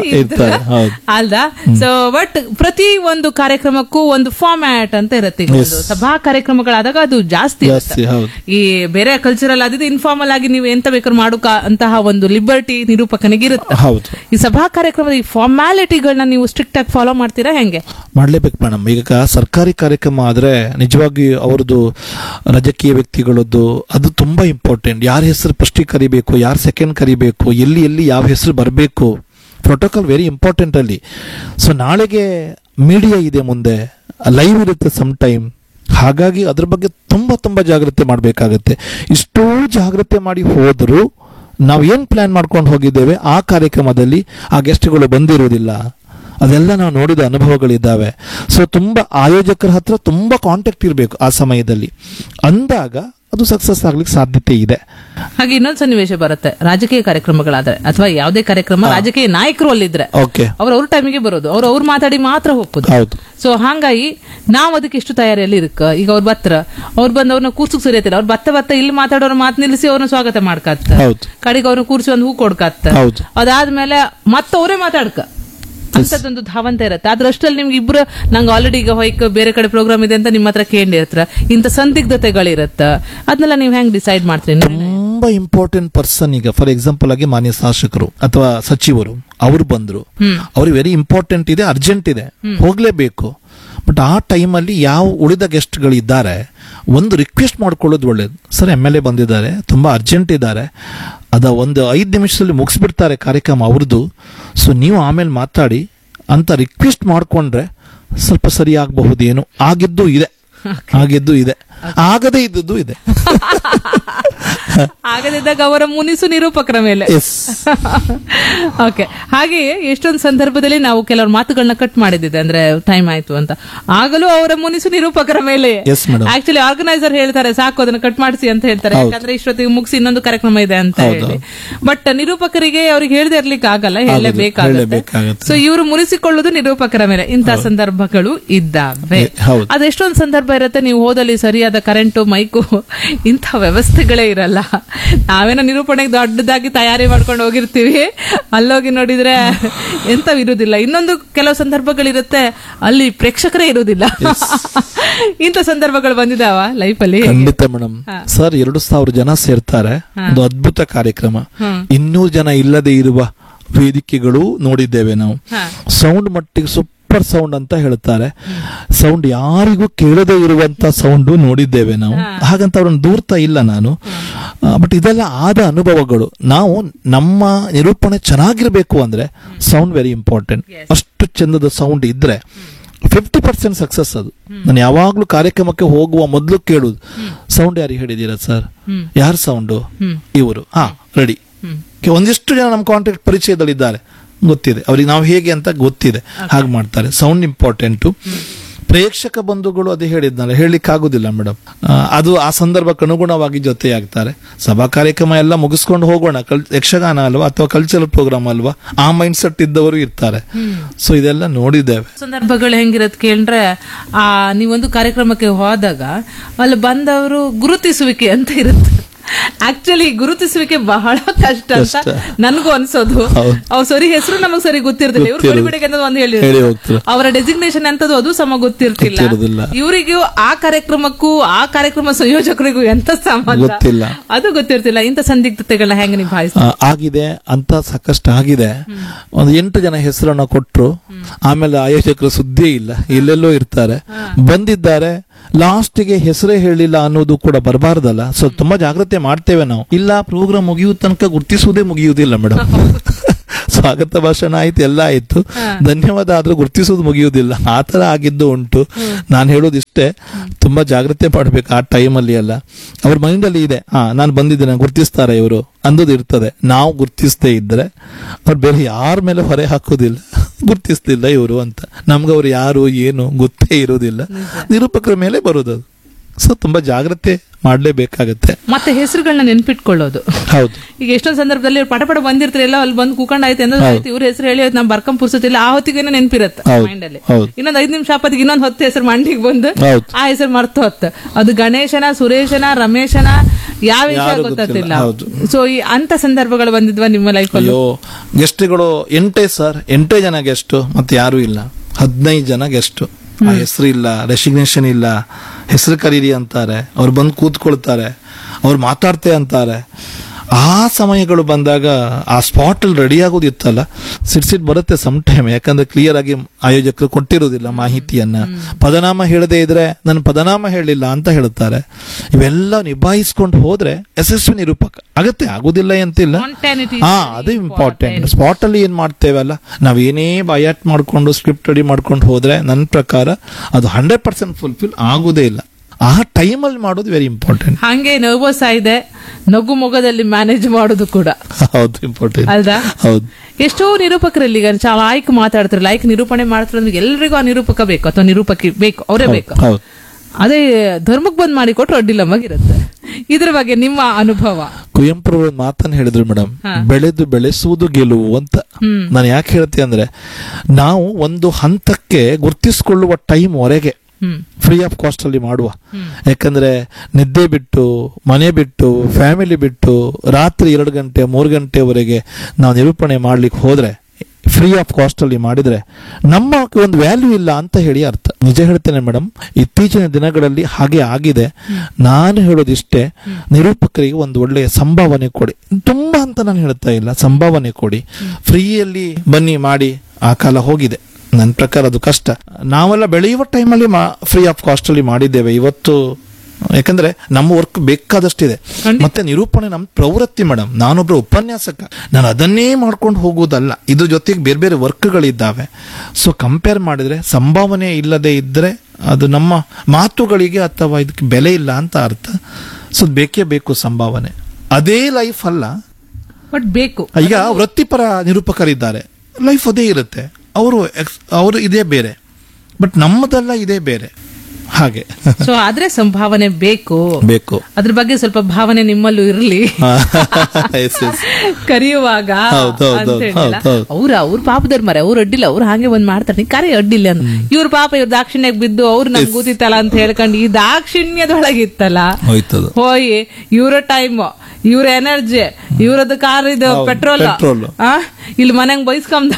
Speaker 4: ಅಲ್ದಾ. ಸೊ ಬಟ್ ಪ್ರತಿ ಒಂದು ಕಾರ್ಯಕ್ರಮಕ್ಕೂ ಒಂದು ಫಾರ್ಮ್ಯಾಟ್ ಅಂತ ಇರುತ್ತೆ. ಸಭಾ ಕಾರ್ಯಕ್ರಮಗಳಾದಾಗ ಅದು ಜಾಸ್ತಿ ಈ ಬೇರೆ ಕಲ್ಚರಲ್ ಆದಿದ್ದು ಇನ್ಫಾರ್ಮಲ್ ಆಗಿ ನೀವು ಎಂತ ಬೇಕಾದ್ರೂ ಮಾಡೋಕ ಅಂತಹ ಒಂದು ಲಿಬರ್ಟಿ ನಿರೂಪಕನಿಗೆ ಇರುತ್ತೆ. ಈ ಸಭಾ ಕಾರ್ಯಕ್ರಮದ ಈ ಫಾರ್ಮ್ಯಾಲಿಟಿಗಳನ್ನ ನೀವು ಸ್ಟ್ರಿಕ್ಟ್ ಆಗಿ ಫಾಲೋ ಮಾಡ್ತೀರಾ? ಹೆಂಗೆ
Speaker 5: ಮಾಡ್ಲೇಬೇಕು ಮೇಡಮ್. ಈಗ ಸರ್ಕಾರಿ ಕಾರ್ಯಕ್ರಮ ಆದ್ರೆ ನಿಜವಾಗಿ ಅವ್ರದ್ದು ರಾಜಕೀಯ ವ್ಯಕ್ತಿಗಳದ್ದು ಅದು ತುಂಬಾ ಇಂಪಾರ್ಟೆಂಟ್. ಯಾರ ಹೆಸರು ಫಸ್ಟ್ ಕರಿಬೇಕು, ಯಾರು ಸೆಕೆಂಡ್ ಕರಿಬೇಕು, ಎಲ್ಲಿ ಯಾವ ಹೆಸರು ಬರಬೇಕು, ಪ್ರೋಟೋಕಾಲ್ ವೆರಿ ಇಂಪಾರ್ಟೆಂಟ್ ಅಲ್ಲಿ. ಸೊ ನಾಳೆಗೆ ಮೀಡಿಯಾ ಇದೆ, ಮುಂದೆ ಲೈವ್ ಇರುತ್ತೆ ಸಮ್ ಟೈಮ್. ಹಾಗಾಗಿ ಅದ್ರ ಬಗ್ಗೆ ತುಂಬಾ ಜಾಗ್ರತೆ ಮಾಡಬೇಕಾಗತ್ತೆ. ಇಷ್ಟೋ ಜಾಗ್ರತೆ ಮಾಡಿ ಹೋದ್ರು ನಾವು ಏನ್ ಪ್ಲಾನ್ ಮಾಡ್ಕೊಂಡು ಹೋಗಿದ್ದೇವೆ ಆ ಕಾರ್ಯಕ್ರಮದಲ್ಲಿ ಆ ಗೆಸ್ಟ್ಗಳು ಬಂದಿರುವುದಿಲ್ಲ. ಅದೆಲ್ಲ ನಾವು ನೋಡಿದ ಅನುಭವಗಳಿದ್ದಾವೆ. ಸೊ ತುಂಬಾ ಆಯೋಜಕರ ಹತ್ರ ತುಂಬಾ ಕಾಂಟ್ಯಾಕ್ಟ್ ಇರಬೇಕು ಆ ಸಮಯದಲ್ಲಿ. ಅಂದಾಗ ಅದು ಸಕ್ಸಸ್ ಆಗ್ಲಿಕ್ಕೆ ಸಾಧ್ಯತೆ ಇದೆ.
Speaker 4: ಹಾಗೆ ಇನ್ನೊಂದು ಸನ್ನಿವೇಶ ಬರುತ್ತೆ, ರಾಜಕೀಯ ಕಾರ್ಯಕ್ರಮಗಳಾದ್ರೆ ಅಥವಾ ಯಾವುದೇ ಕಾರ್ಯಕ್ರಮ ರಾಜಕೀಯ ನಾಯಕರು ಅಲ್ಲಿದ್ರೆ ಅವ್ರ ಟೈಮಿಗೆ ಬರೋದು, ಅವ್ರು ಮಾತಾಡಿ ಮಾತ್ರ ಹೋಗೋದು. ಸೊ ಹಾಗಾಗಿ ನಾವ್ ಅದಕ್ಕೆ ಎಷ್ಟು ತಯಾರಿಯಲ್ಲಿ ಇರಕ್ಕ. ಈಗ ಅವ್ರು ಅವ್ರು ಬಂದು ಅವ್ರನ್ನ ಕೂರ್ಸಕ್ ಸರಿಯತಿಲ್ಲ, ಅವ್ರು ಬತ್ತ ಇಲ್ಲಿ ಮಾತಾಡೋರು ಮಾತು ನಿಲ್ಲಿಸಿ ಅವ್ರನ್ನ ಸ್ವಾಗತ ಮಾಡ್ಕತ್ತ, ಕಡೆಗೆ ಅವ್ರನ್ನ ಕೂರ್ಸಿ ಒಂದು ಹೂ ಕೊಡ್ಕತ್ತ, ಅದಾದ್ಮೇಲೆ ಮತ್ತ ಅವರೇ ಮಾತಾಡ್ಕ ಅಂತದೊಂದು ಧಾವಂತ ಇರುತ್ತೆ. ಅದ್ರಷ್ಟಲ್ಲಿ ನಿಮ್ಗೆ ಇಬ್ರು ನಂಗೆ ಆಲ್ರೆಡಿ ಈಗ ಹೊಯ್ಕ ಬೇರೆ ಕಡೆ ಪ್ರೋಗ್ರಾಮ್ ಇದೆ ಅಂತ ನಿಮ್ಮ ಹತ್ರ ಕೇಳಿರ್ತಾರ, ಇಂಥ ಸಂದಿಗ್ಧತೆಗಳಿರತ್ತ, ಅದನ್ನೆಲ್ಲ ನೀವು ಹೆಂಗ್ ಡಿಸೈಡ್ ಮಾಡ್ತೀರಿ?
Speaker 5: ತುಂಬಾ ಇಂಪಾರ್ಟೆಂಟ್ ಪರ್ಸನ್, ಈಗ ಫಾರ್ ಎಕ್ಸಾಂಪಲ್ ಆಗಿ ಮಾನ್ಯ ಶಾಸಕರು ಅಥವಾ ಸಚಿವರು ಅವ್ರು ಬಂದ್ರು, ಅವ್ರಿಗೆ ವೆರಿ ಇಂಪಾರ್ಟೆಂಟ್ ಇದೆ, ಅರ್ಜೆಂಟ್ ಇದೆ, ಹೋಗ್ಲೇಬೇಕು. ಬಟ್ ಆ ಟೈಮಲ್ಲಿ ಯಾವ ಉಳಿದ ಗೆಸ್ಟ್ಗಳಿದ್ದಾರೆ ಒಂದು ರಿಕ್ವೆಸ್ಟ್ ಮಾಡ್ಕೊಳ್ಳೋದು ಒಳ್ಳೇದು. ಸರ್ MLA ಬಂದಿದ್ದಾರೆ, ತುಂಬಾ ಅರ್ಜೆಂಟ್ ಇದ್ದಾರೆ, ಅದ ಒಂದು 5 ನಿಮಿಷದಲ್ಲಿ ಮುಗಿಸ್ಬಿಡ್ತಾರೆ ಕಾರ್ಯಕ್ರಮ ಅವ್ರದ್ದು, ಸೊ ನೀವು ಆಮೇಲೆ ಮಾತಾಡಿ ಅಂತ ರಿಕ್ವೆಸ್ಟ್ ಮಾಡ್ಕೊಂಡ್ರೆ ಸ್ವಲ್ಪ ಸರಿ ಆಗಬಹುದೇನು. ಆಗಿದ್ದು ಇದೆ, ಆಗದೇ ಇದ್ದದ್ದು ಇದೆ.
Speaker 4: ಆಗದಿದ್ದಾಗ ಅವರ ಮುನಿಸು ನಿರೂಪಕರ ಮೇಲೆ.
Speaker 5: ಎಸ್.
Speaker 4: ಓಕೆ. ಹಾಗೆಯೇ ಎಷ್ಟೊಂದು ಸಂದರ್ಭದಲ್ಲಿ ನಾವು ಕೆಲವ್ರ ಮಾತುಗಳನ್ನ ಕಟ್ ಮಾಡಿದ್ದೆ, ಅಂದ್ರೆ ಟೈಮ್ ಆಯ್ತು ಅಂತ, ಆಗಲೂ ಅವರ ಮುನಿಸು ನಿರೂಪಕರ ಮೇಲೆ.
Speaker 5: Yes, madam.
Speaker 4: ಆಕ್ಚುಲಿ ಆರ್ಗನೈಸರ್ ಹೇಳ್ತಾರೆ ಸಾಕು ಅದನ್ನ ಕಟ್ ಮಾಡಿಸಿ ಅಂತ ಹೇಳ್ತಾರೆ, ಯಾಕಂದ್ರೆ ಇಷ್ಟೊತ್ತಿಗೆ ಮುಗಿಸಿ ಇನ್ನೊಂದು ಕಾರ್ಯಕ್ರಮ ಇದೆ ಅಂತ ಹೇಳಿ. ಬಟ್ ನಿರೂಪಕರಿಗೆ ಅವ್ರಿಗೆ ಹೇಳದೆ ಇರ್ಲಿಕ್ಕೆ ಆಗಲ್ಲ, ಹೇಳಲೇಬೇಕಾಗುತ್ತೆ. ಸೊ ಇವರು ಮುನಿಸಿಕೊಳ್ಳುವುದು ನಿರೂಪಕರ ಮೇಲೆ. ಇಂತಹ ಸಂದರ್ಭಗಳು ಇದ್ದಾವೆ. ಅದೆಷ್ಟೊಂದು ಸಂದರ್ಭ ಇರುತ್ತೆ, ನೀವು ಹೋದಲ್ಲಿ ಸರಿಯಾದ ಕರೆಂಟು, ಮೈಕು, ಇಂಥ ವ್ಯವಸ್ಥೆಗಳೇ ಇರಲ್ಲ. ನಾವೇನೋ ನಿರೂಪಣೆಗೆ ದೊಡ್ಡದಾಗಿ ತಯಾರಿ ಮಾಡ್ಕೊಂಡು ಹೋಗಿರ್ತೀವಿ, ಅಲ್ಲೋಗಿ ನೋಡಿದ್ರೆ ಎಂತವಿರುವುದಿಲ್ಲ. ಇನ್ನೊಂದು ಕೆಲವು ಸಂದರ್ಭಗಳಿರುತ್ತೆ, ಅಲ್ಲಿ ಪ್ರೇಕ್ಷಕರೇ ಇರುವುದಿಲ್ಲ. ಇಂಥ ಸಂದರ್ಭಗಳು ಬಂದಿದಾವ ಲೈಫ್ ಅಲ್ಲಿ?
Speaker 5: ಖಂಡಿತ ಮೇಡಮ್. ಸರ್ 2,000 ಜನ ಸೇರ್ತಾರೆ, ಒಂದು ಅದ್ಭುತ ಕಾರ್ಯಕ್ರಮ. 200 ಜನ ಇಲ್ಲದೆ ಇರುವ ವೇದಿಕೆಗಳು ನೋಡಿದ್ದೇವೆ ನಾವು. ಸೌಂಡ್ ಮಟ್ಟಿಗೆ ಸೂಪರ್ ಸೌಂಡ್ ಅಂತ ಹೇಳ್ತಾರೆ, ಸೌಂಡ್ ಯಾರಿಗೂ ಕೇಳದೇ ಇರುವಂತ ಸೌಂಡ್ ನೋಡಿದ್ದೇವೆ ನಾವು. ಹಾಗಂತ ಅವ್ರನ್ನ ದೂರ್ತಾ ಇಲ್ಲ ನಾನು, ಬಟ್ ಇದೆಲ್ಲ ಆದ ಅನುಭವಗಳು. ನಾವು ನಮ್ಮ ನಿರೂಪಣೆ ಚೆನ್ನಾಗಿರ್ಬೇಕು ಅಂದ್ರೆ ಸೌಂಡ್ ವೆರಿ ಇಂಪಾರ್ಟೆಂಟ್. ಅಷ್ಟು ಚಂದದ ಸೌಂಡ್ ಇದ್ರೆ 50% ಸಕ್ಸಸ್ ಅದು. ನಾನು ಯಾವಾಗ್ಲೂ ಕಾರ್ಯಕ್ರಮಕ್ಕೆ ಹೋಗುವ ಮೊದಲು ಕೇಳುದು, ಸೌಂಡ್ ಯಾರಿಗೆ ಹೇಳಿದೀರಾ ಸರ್? ಯಾರ ಸೌಂಡು? ಇವರು. ರೆಡಿ. ಒಂದಿಷ್ಟು ಜನ ನಮ್ಮ ಕಾಂಟ್ಯಾಕ್ಟ್ ಪರಿಚಯದಲ್ಲಿದ್ದಾರೆ, ಗೊತ್ತಿದೆ ಅವ್ರಿಗೆ ನಾವು ಹೇಗೆ ಅಂತ ಗೊತ್ತಿದೆ, ಹಾಗೆ ಮಾಡ್ತಾರೆ. Sound important. ಪ್ರೇಕ್ಷಕ ಬಂಧುಗಳು ಅದೇ ಹೇಳಿದ್ನಲ್ಲ, ಹೇಳಲಿಕ್ಕೆ ಆಗುದಿಲ್ಲ ಮೇಡಮ್. ಅದು ಆ ಸಂದರ್ಭಕ್ಕೆ ಅನುಗುಣವಾಗಿ ಜೊತೆಯಾಗ್ತಾರೆ. ಸಭಾ ಕಾರ್ಯಕ್ರಮ ಎಲ್ಲ ಮುಗಿಸ್ಕೊಂಡು ಹೋಗೋಣ, ಯಕ್ಷಗಾನ ಅಲ್ವಾ ಅಥವಾ ಕಲ್ಚರಲ್ ಪ್ರೋಗ್ರಾಮ್ ಅಲ್ವಾ, ಆ ಮೈಂಡ್ ಸೆಟ್ ಇದ್ದವರು ಇರ್ತಾರೆ. ಸೊ ಇದೆಲ್ಲ ನೋಡಿದ್ದೇವೆ.
Speaker 4: ಸಂದರ್ಭಗಳು ಹೆಂಗಿರತ್ ಕೇಳ್ರೆ, ನೀವೊಂದು ಕಾರ್ಯಕ್ರಮಕ್ಕೆ ಹೋದಾಗ ಅಲ್ಲಿ ಬಂದವರು ಗುರುತಿಸುವಿಕೆ ಅಂತ ಇರುತ್ತೆ. ಆಕ್ಚುಲಿ ಗುರುತಿಸುವಿಕೆ ಬಹಳ ಕಷ್ಟ ಅಂತ ನನಗೂ ಅನ್ಸೋದು. ಅವ್ರ ಸರಿ ಹೆಸರು ನಮಗ್ ಸರಿ ಗೊತ್ತಿರ್ತಿಲ್ಲ, ಇವ್ರು ಬಡಿಬಿಡಿಗೆ ಅಂತ ಒಂದು ಹೇಳಿರ್ತಾರೆ, ಅವರ ಡೆಸಿಗ್ನೇಷನ್ ಅಂತದ್ದು ಅದು ಸಮ ಗೊತ್ತಿರ್ತಿಲ್ಲ ಇವರಿಗೂ. ಆ ಕಾರ್ಯಕ್ರಮಕ್ಕೂ ಆ ಕಾರ್ಯಕ್ರಮ ಸಂಯೋಜಕರಿಗೂ ಎಂತ ಸಂಬಂಧ ಅದು ಗೊತ್ತಿರ್ತಿಲ್ಲ. ಇಂಥ ಸಂದಿಗ್ಧತೆಗಳನ್ನ ಹೆಂಗ ನಿಭಾಯಿಸ್ತಾರೆ?
Speaker 5: ಆಗಿದೆ ಅಂತ ಸಾಕಷ್ಟು ಆಗಿದೆ. ಒಂದು 8 ಜನ ಹೆಸರನ್ನ ಕೊಟ್ರು, ಆಮೇಲೆ ಆಯೋಜಕರು ಸುದ್ದಿ ಇಲ್ಲ, ಎಲ್ಲೆಲ್ಲೋ ಇರ್ತಾರೆ, ಬಂದಿದ್ದಾರೆ, ಲಾಸ್ಟ್ಗೆ ಹೆಸರೇ ಹೇಳಿಲ್ಲ ಅನ್ನೋದು ಕೂಡ ಬರಬಾರ್ದಲ್ಲ. ಸೊ ತುಂಬಾ ಜಾಗ್ರತೆ ಮಾಡ್ತೇವೆ ನಾವು. ಇಲ್ಲ, ಪ್ರೋಗ್ರಾಮ್ ಮುಗಿಯುವ ತನಕ ಗುರ್ತಿಸುವುದೇ ಮುಗಿಯುವುದಿಲ್ಲ ಮೇಡಮ್. ಸ್ವಾಗತ ಭಾಷಣ ಆಯ್ತು, ಎಲ್ಲ ಆಯ್ತು, ಧನ್ಯವಾದ, ಆದ್ರೂ ಗುರ್ತಿಸೋದು ಮುಗಿಯುವುದಿಲ್ಲ. ಆತರ ಆಗಿದ್ದು ಉಂಟು. ನಾನು ಹೇಳೋದಿಷ್ಟೇ, ತುಂಬಾ ಜಾಗ್ರತೆ ಮಾಡ್ಬೇಕು ಆ ಟೈಮಲ್ಲಿ. ಎಲ್ಲ ಅವ್ರ ಮೈಂಡ್ ಅಲ್ಲಿ ಇದೆ, ನಾನು ಬಂದಿದ್ದೇನೆ, ಗುರ್ತಿಸ್ತಾರೆ ಇವರು ಅಂದೋದು ಇರ್ತದೆ. ನಾವು ಗುರ್ತಿಸದೇ ಇದ್ರೆ ಅವ್ರು ಬೇರೆ ಯಾರ ಮೇಲೆ ಹೊರೆ ಹಾಕೋದಿಲ್ಲ, ಗುರ್ತಿಸ್ತಿಲ್ಲ ಇವರು ಅಂತ. ನಮ್ಗೆ ಅವ್ರು ಯಾರು ಏನು ಗೊತ್ತೇ ಇರೋದಿಲ್ಲ, ನಿರೂಪಕರ ಮೇಲೆ ಬರೋದು. ಸೊ ತುಂಬಾ ಜಾಗ್ರತೆ ಮಾಡ್ಲೇಬೇಕಾಗತ್ತೆ. ಮತ್ತೆ
Speaker 4: ಹೆಸರುಗಳನ್ನ ನೆನ್ಪಿಟ್ಕೊಳ್ಳೋದು.
Speaker 5: ಹೌದು.
Speaker 4: ಈಗ ಎಷ್ಟೊಂದು ಸಂದರ್ಭದಲ್ಲಿ ಪಟ ಬಂದಿರ್ತಿರಲ್ಲ, ಅಲ್ಲಿ ಬಂದು ಕೂಕೊಂಡಾಯ್ತು ಅಂದ್ರೆ ಇವ್ರ ಹೆಸರು ಹೇಳಿ ನಾವ್ ಬರ್ಕೊಂಡ್ ಪುರ್ಸತಿಲ್ಲ, ಆ ಹೊತ್ತಿಗೇನೋ ನೆನ್ಪಿರತ್ತೆ ಮೈಂಡ್ ಅಲ್ಲಿ. ಇನ್ನೊಂದ್ 5 ನಿಮಿಷ ಆಪತ್ತಿಗೆ ಇನ್ನೊಂದು ಹೊತ್ತು ಹೆಸರು ಮಂಡಿಗೆ ಬಂದು ಆ ಹೆಸರು ಮರ್ತು ಹೊತ್ತು, ಅದು ಗಣೇಶನ, ಸುರೇಶನ, ರಮೇಶನ, ಯಾವ ವಿಷಯ ಗೊತ್ತಿಲ್ಲ. ಸೊ ಈ ಅಂತ ಸಂದರ್ಭಗಳು ಬಂದಿದ್ವಾ ನಿಮ್ಮ ಲೈಫ್ ಅಲ್ಲಿ?
Speaker 5: ಗೆಸ್ಟ್ಗಳು 8 ಸರ್, 8 ಜನ ಗೆಸ್ಟ್, ಮತ್ತೆ ಯಾರು ಇಲ್ಲ. 15 ಜನ ಗೆಸ್ಟ್, ಆ ಹೆಸರು ಇಲ್ಲ, ರೆಸಿಗ್ನೇಷನ್ ಇಲ್ಲ, ಹೆಸರು ಕರೀರಿ ಅಂತಾರೆ, ಅವ್ರು ಬಂದು ಕೂತ್ಕೊಳ್ತಾರೆ, ಅವ್ರು ಮಾತಾಡ್ತೆ ಅಂತಾರೆ. ಆ ಸಮಯಗಳು ಬಂದಾಗ ಆ ಸ್ಪಾಟ್ ಅಲ್ಲಿ ರೆಡಿ ಆಗೋದಿತ್ತಲ್ಲ, ಸಿಟ್ ಬರುತ್ತೆ ಸಮ್ ಟೈಮ್. ಯಾಕಂದ್ರೆ ಕ್ಲಿಯರ್ ಆಗಿ ಆಯೋಜಕರು ಕೊಟ್ಟಿರೋದಿಲ್ಲ ಮಾಹಿತಿಯನ್ನ. ಪದನಾಮ ಹೇಳದೇ ಇದ್ರೆ ನನ್ನ ಪದನಾಮ ಹೇಳಿಲ್ಲ ಅಂತ ಹೇಳ್ತಾರೆ. ಇವೆಲ್ಲ ನಿಭಾಯಿಸ್ಕೊಂಡು ಹೋದ್ರೆ ಯಶಸ್ವಿ ನಿರೂಪಕ ಆಗತ್ತೆ, ಆಗುದಿಲ್ಲ ಅಂತಿಲ್ಲ. ಅದು ಇಂಪಾರ್ಟೆಂಟ್. ಸ್ಪಾಟ್ ಅಲ್ಲಿ ಏನ್ ಮಾಡ್ತೇವಲ್ಲ, ನಾವೇನೇ ಬಯಾಟ್ ಮಾಡ್ಕೊಂಡು ಸ್ಕ್ರಿಪ್ಟ್ ರೆಡಿ ಮಾಡ್ಕೊಂಡು ಹೋದ್ರೆ ನನ್ನ ಪ್ರಕಾರ ಅದು 100% ಫುಲ್ಫಿಲ್ ಆಗುದೇ ಇಲ್ಲ. ಆ ಟೈಮಲ್ಲಿ ಮಾಡೋದು ವೆರಿ ಇಂಪಾರ್ಟೆಂಟ್.
Speaker 4: ಹಂಗೆ ನರ್ವಸ್ ಆಗಿದೆ, ನಗು ಮೊಗದಲ್ಲಿ ಮ್ಯಾನೇಜ್ ಮಾಡೋದು ಕೂಡ
Speaker 5: ಹೌದು ಇಂಪಾರ್ಟೆಂಟ್
Speaker 4: ಅಲ್ವಾ?
Speaker 5: ಹೌದು.
Speaker 4: ಎಷ್ಟೋ ನಿರೂಪಕರಲ್ಲಿ ಈಗ ಲಾಯ್ಕ್ ಮಾತಾಡ್ತಾರೆ, ಲಾಯ್ಕ್ ನಿರೂಪಣೆ ಮಾಡ್ತಾರೆ, ಎಲ್ರಿಗೂ ಆ ನಿರೂಪಕ ಬೇಕು ಅಥವಾ ನಿರೂಪಕಿ ಬೇಕು, ಅವರೇ ಬೇಕು. ಅದೇ ಧರ್ಮಕ್ಕೆ ಬಂದ್ ಮಾಡಿ ಕೊಟ್ರು ಅಡ್ಡಿಲ್ಲ ಮಗಿರುತ್ತೆ. ಇದ್ರ ಬಗ್ಗೆ ನಿಮ್ಮ ಅನುಭವ?
Speaker 5: ಕುವೆಂಪು ಮಾತನ್ನು ಹೇಳಿದ್ರು ಮೇಡಮ್, ಬೆಳೆದು ಬೆಳೆಸುವುದು ಗೆಲುವು ಅಂತ. ನಾನು ಯಾಕೆ ಹೇಳ್ತೀನಿ ಅಂದ್ರೆ, ನಾವು ಒಂದು ಹಂತಕ್ಕೆ ಗುರ್ತಿಸಿಕೊಳ್ಳುವ ಟೈಮ್ ವರೆಗೆ ಫ್ರೀ ಆಫ್ ಕಾಸ್ಟ್ ಅಲ್ಲಿ ಮಾಡುವ. ಯಾಕಂದ್ರೆ ನಿದ್ದೆ ಬಿಟ್ಟು, ಮನೆ ಬಿಟ್ಟು, ಫ್ಯಾಮಿಲಿ ಬಿಟ್ಟು ರಾತ್ರಿ 2 ಗಂಟೆ 3 ಗಂಟೆವರೆಗೆ ನಾವು ನಿರೂಪಣೆ ಮಾಡ್ಲಿಕ್ಕೆ ಹೋದ್ರೆ, ಫ್ರೀ ಆಫ್ ಕಾಸ್ಟ್ ಅಲ್ಲಿ ಮಾಡಿದ್ರೆ ನಮ್ಮ ಒಂದು ವ್ಯಾಲ್ಯೂ ಇಲ್ಲ ಅಂತ ಹೇಳಿ ಅರ್ಥ. ನಿಜ ಹೇಳ್ತೇನೆ ಮೇಡಮ್, ಇತ್ತೀಚಿನ ದಿನಗಳಲ್ಲಿ ಹಾಗೆ ಆಗಿದೆ. ನಾನು ಹೇಳೋದಿಷ್ಟೇ, ನಿರೂಪಕರಿಗೆ ಒಂದು ಒಳ್ಳೆಯ ಸಂಭಾವನೆ ಕೊಡಿ. ತುಂಬಾ ಅಂತ ನಾನು ಹೇಳ್ತಾ ಇಲ್ಲ, ಸಂಭಾವನೆ ಕೊಡಿ. ಫ್ರೀಯಲ್ಲಿ ಬನ್ನಿ ಮಾಡಿ ಆ ಕಾಲ ಹೋಗಿದೆ. ನನ್ನ ಪ್ರಕಾರ ಅದು ಕಷ್ಟ. ನಾವೆಲ್ಲ ಬೆಳೆಯುವ ಟೈಮಲ್ಲಿ ಫ್ರೀ ಆಫ್ ಕಾಸ್ಟ್ ಅಲ್ಲಿ ಮಾಡಿದ್ದೇವೆ. ಇವತ್ತು ಯಾಕಂದ್ರೆ ನಮ್ಮ ವರ್ಕ್ ಬೇಕಾದಷ್ಟಿದೆ. ಮತ್ತೆ ನಿರೂಪಣೆ ನಮ್ಮ ಪ್ರವೃತ್ತಿ ಮೇಡಮ್. ನಾನೊಬ್ರು ಉಪನ್ಯಾಸಕ, ನಾನು ಅದನ್ನೇ ಮಾಡ್ಕೊಂಡು ಹೋಗುವುದಲ್ಲ, ಇದ್ರ ಜೊತೆಗೆ ಬೇರೆ ಬೇರೆ ವರ್ಕ್ಗಳಿದ್ದಾವೆ. ಸೊ ಕಂಪೇರ್ ಮಾಡಿದ್ರೆ ಸಂಭಾವನೆ ಇಲ್ಲದೆ ಇದ್ರೆ ಅದು ನಮ್ಮ ಮಾತುಗಳಿಗೆ ಅಥವಾ ಇದಕ್ಕೆ ಬೆಲೆ ಇಲ್ಲ ಅಂತ ಅರ್ಥ. ಸೊ ಬೇಕೇ ಬೇಕು ಸಂಭಾವನೆ. ಅದೇ ಲೈಫ್ ಅಲ್ಲ.
Speaker 4: ಬಟ್ ಬೇಕು.
Speaker 5: ಈಗ ವೃತ್ತಿಪರ ನಿರೂಪಕರಿದ್ದಾರೆ, ಲೈಫ್ ಅದೇ ಇರುತ್ತೆ, ಅವರು ಇದೇ ಬೇರೆ, ಬಟ್ ನಮ್ಮದೆಲ್ಲ ಇದೇ ಬೇರೆ. ಹಾಗೆ
Speaker 4: ಸೊ ಆದ್ರೆ ಸಂಭಾವನೆ ಬೇಕು. ಅದ್ರ ಬಗ್ಗೆ ಸ್ವಲ್ಪ ಭಾವನೆ ನಿಮ್ಮಲ್ಲೂ ಇರ್ಲಿ ಕರೆಯುವಾಗ ಅವ್ರ ಪಾಪದವ್ರ ಮರೆ ಅವ್ರು ಅಡ್ಡಿಲ್ಲ, ಅವ್ರು ಹಾಗೆ ಒಂದ್ ಮಾಡ್ತಾರೆ, ಕರೆ ಅಡ್ಡಿಲ್ಲ ಅಂತ. ಇವ್ರ ಪಾಪ ಇವ್ರ ದಾಕ್ಷಿಣ್ಯಕ್ಕೆ ಬಿದ್ದು ಅವ್ರು ನಮ್ಗೆ ಕೂತಿತ್ತಲ್ಲ ಅಂತ ಹೇಳ್ಕೊಂಡು ಈ ದಾಕ್ಷಿಣ್ಯದೊಳಗಿತ್ತಲ್ಲ ಹೋಯಿ ಇವ್ರ ಟೈಮ್, ಇವ್ರ ಎನರ್ಜಿ, ಇವ್ರದ್ದು ಕಾರ್ ಇದು ಪೆಟ್ರೋಲ್ ಇಲ್ಲಿ ಮನೆಗ್ ಬೈಸ್ಕೊಂಡ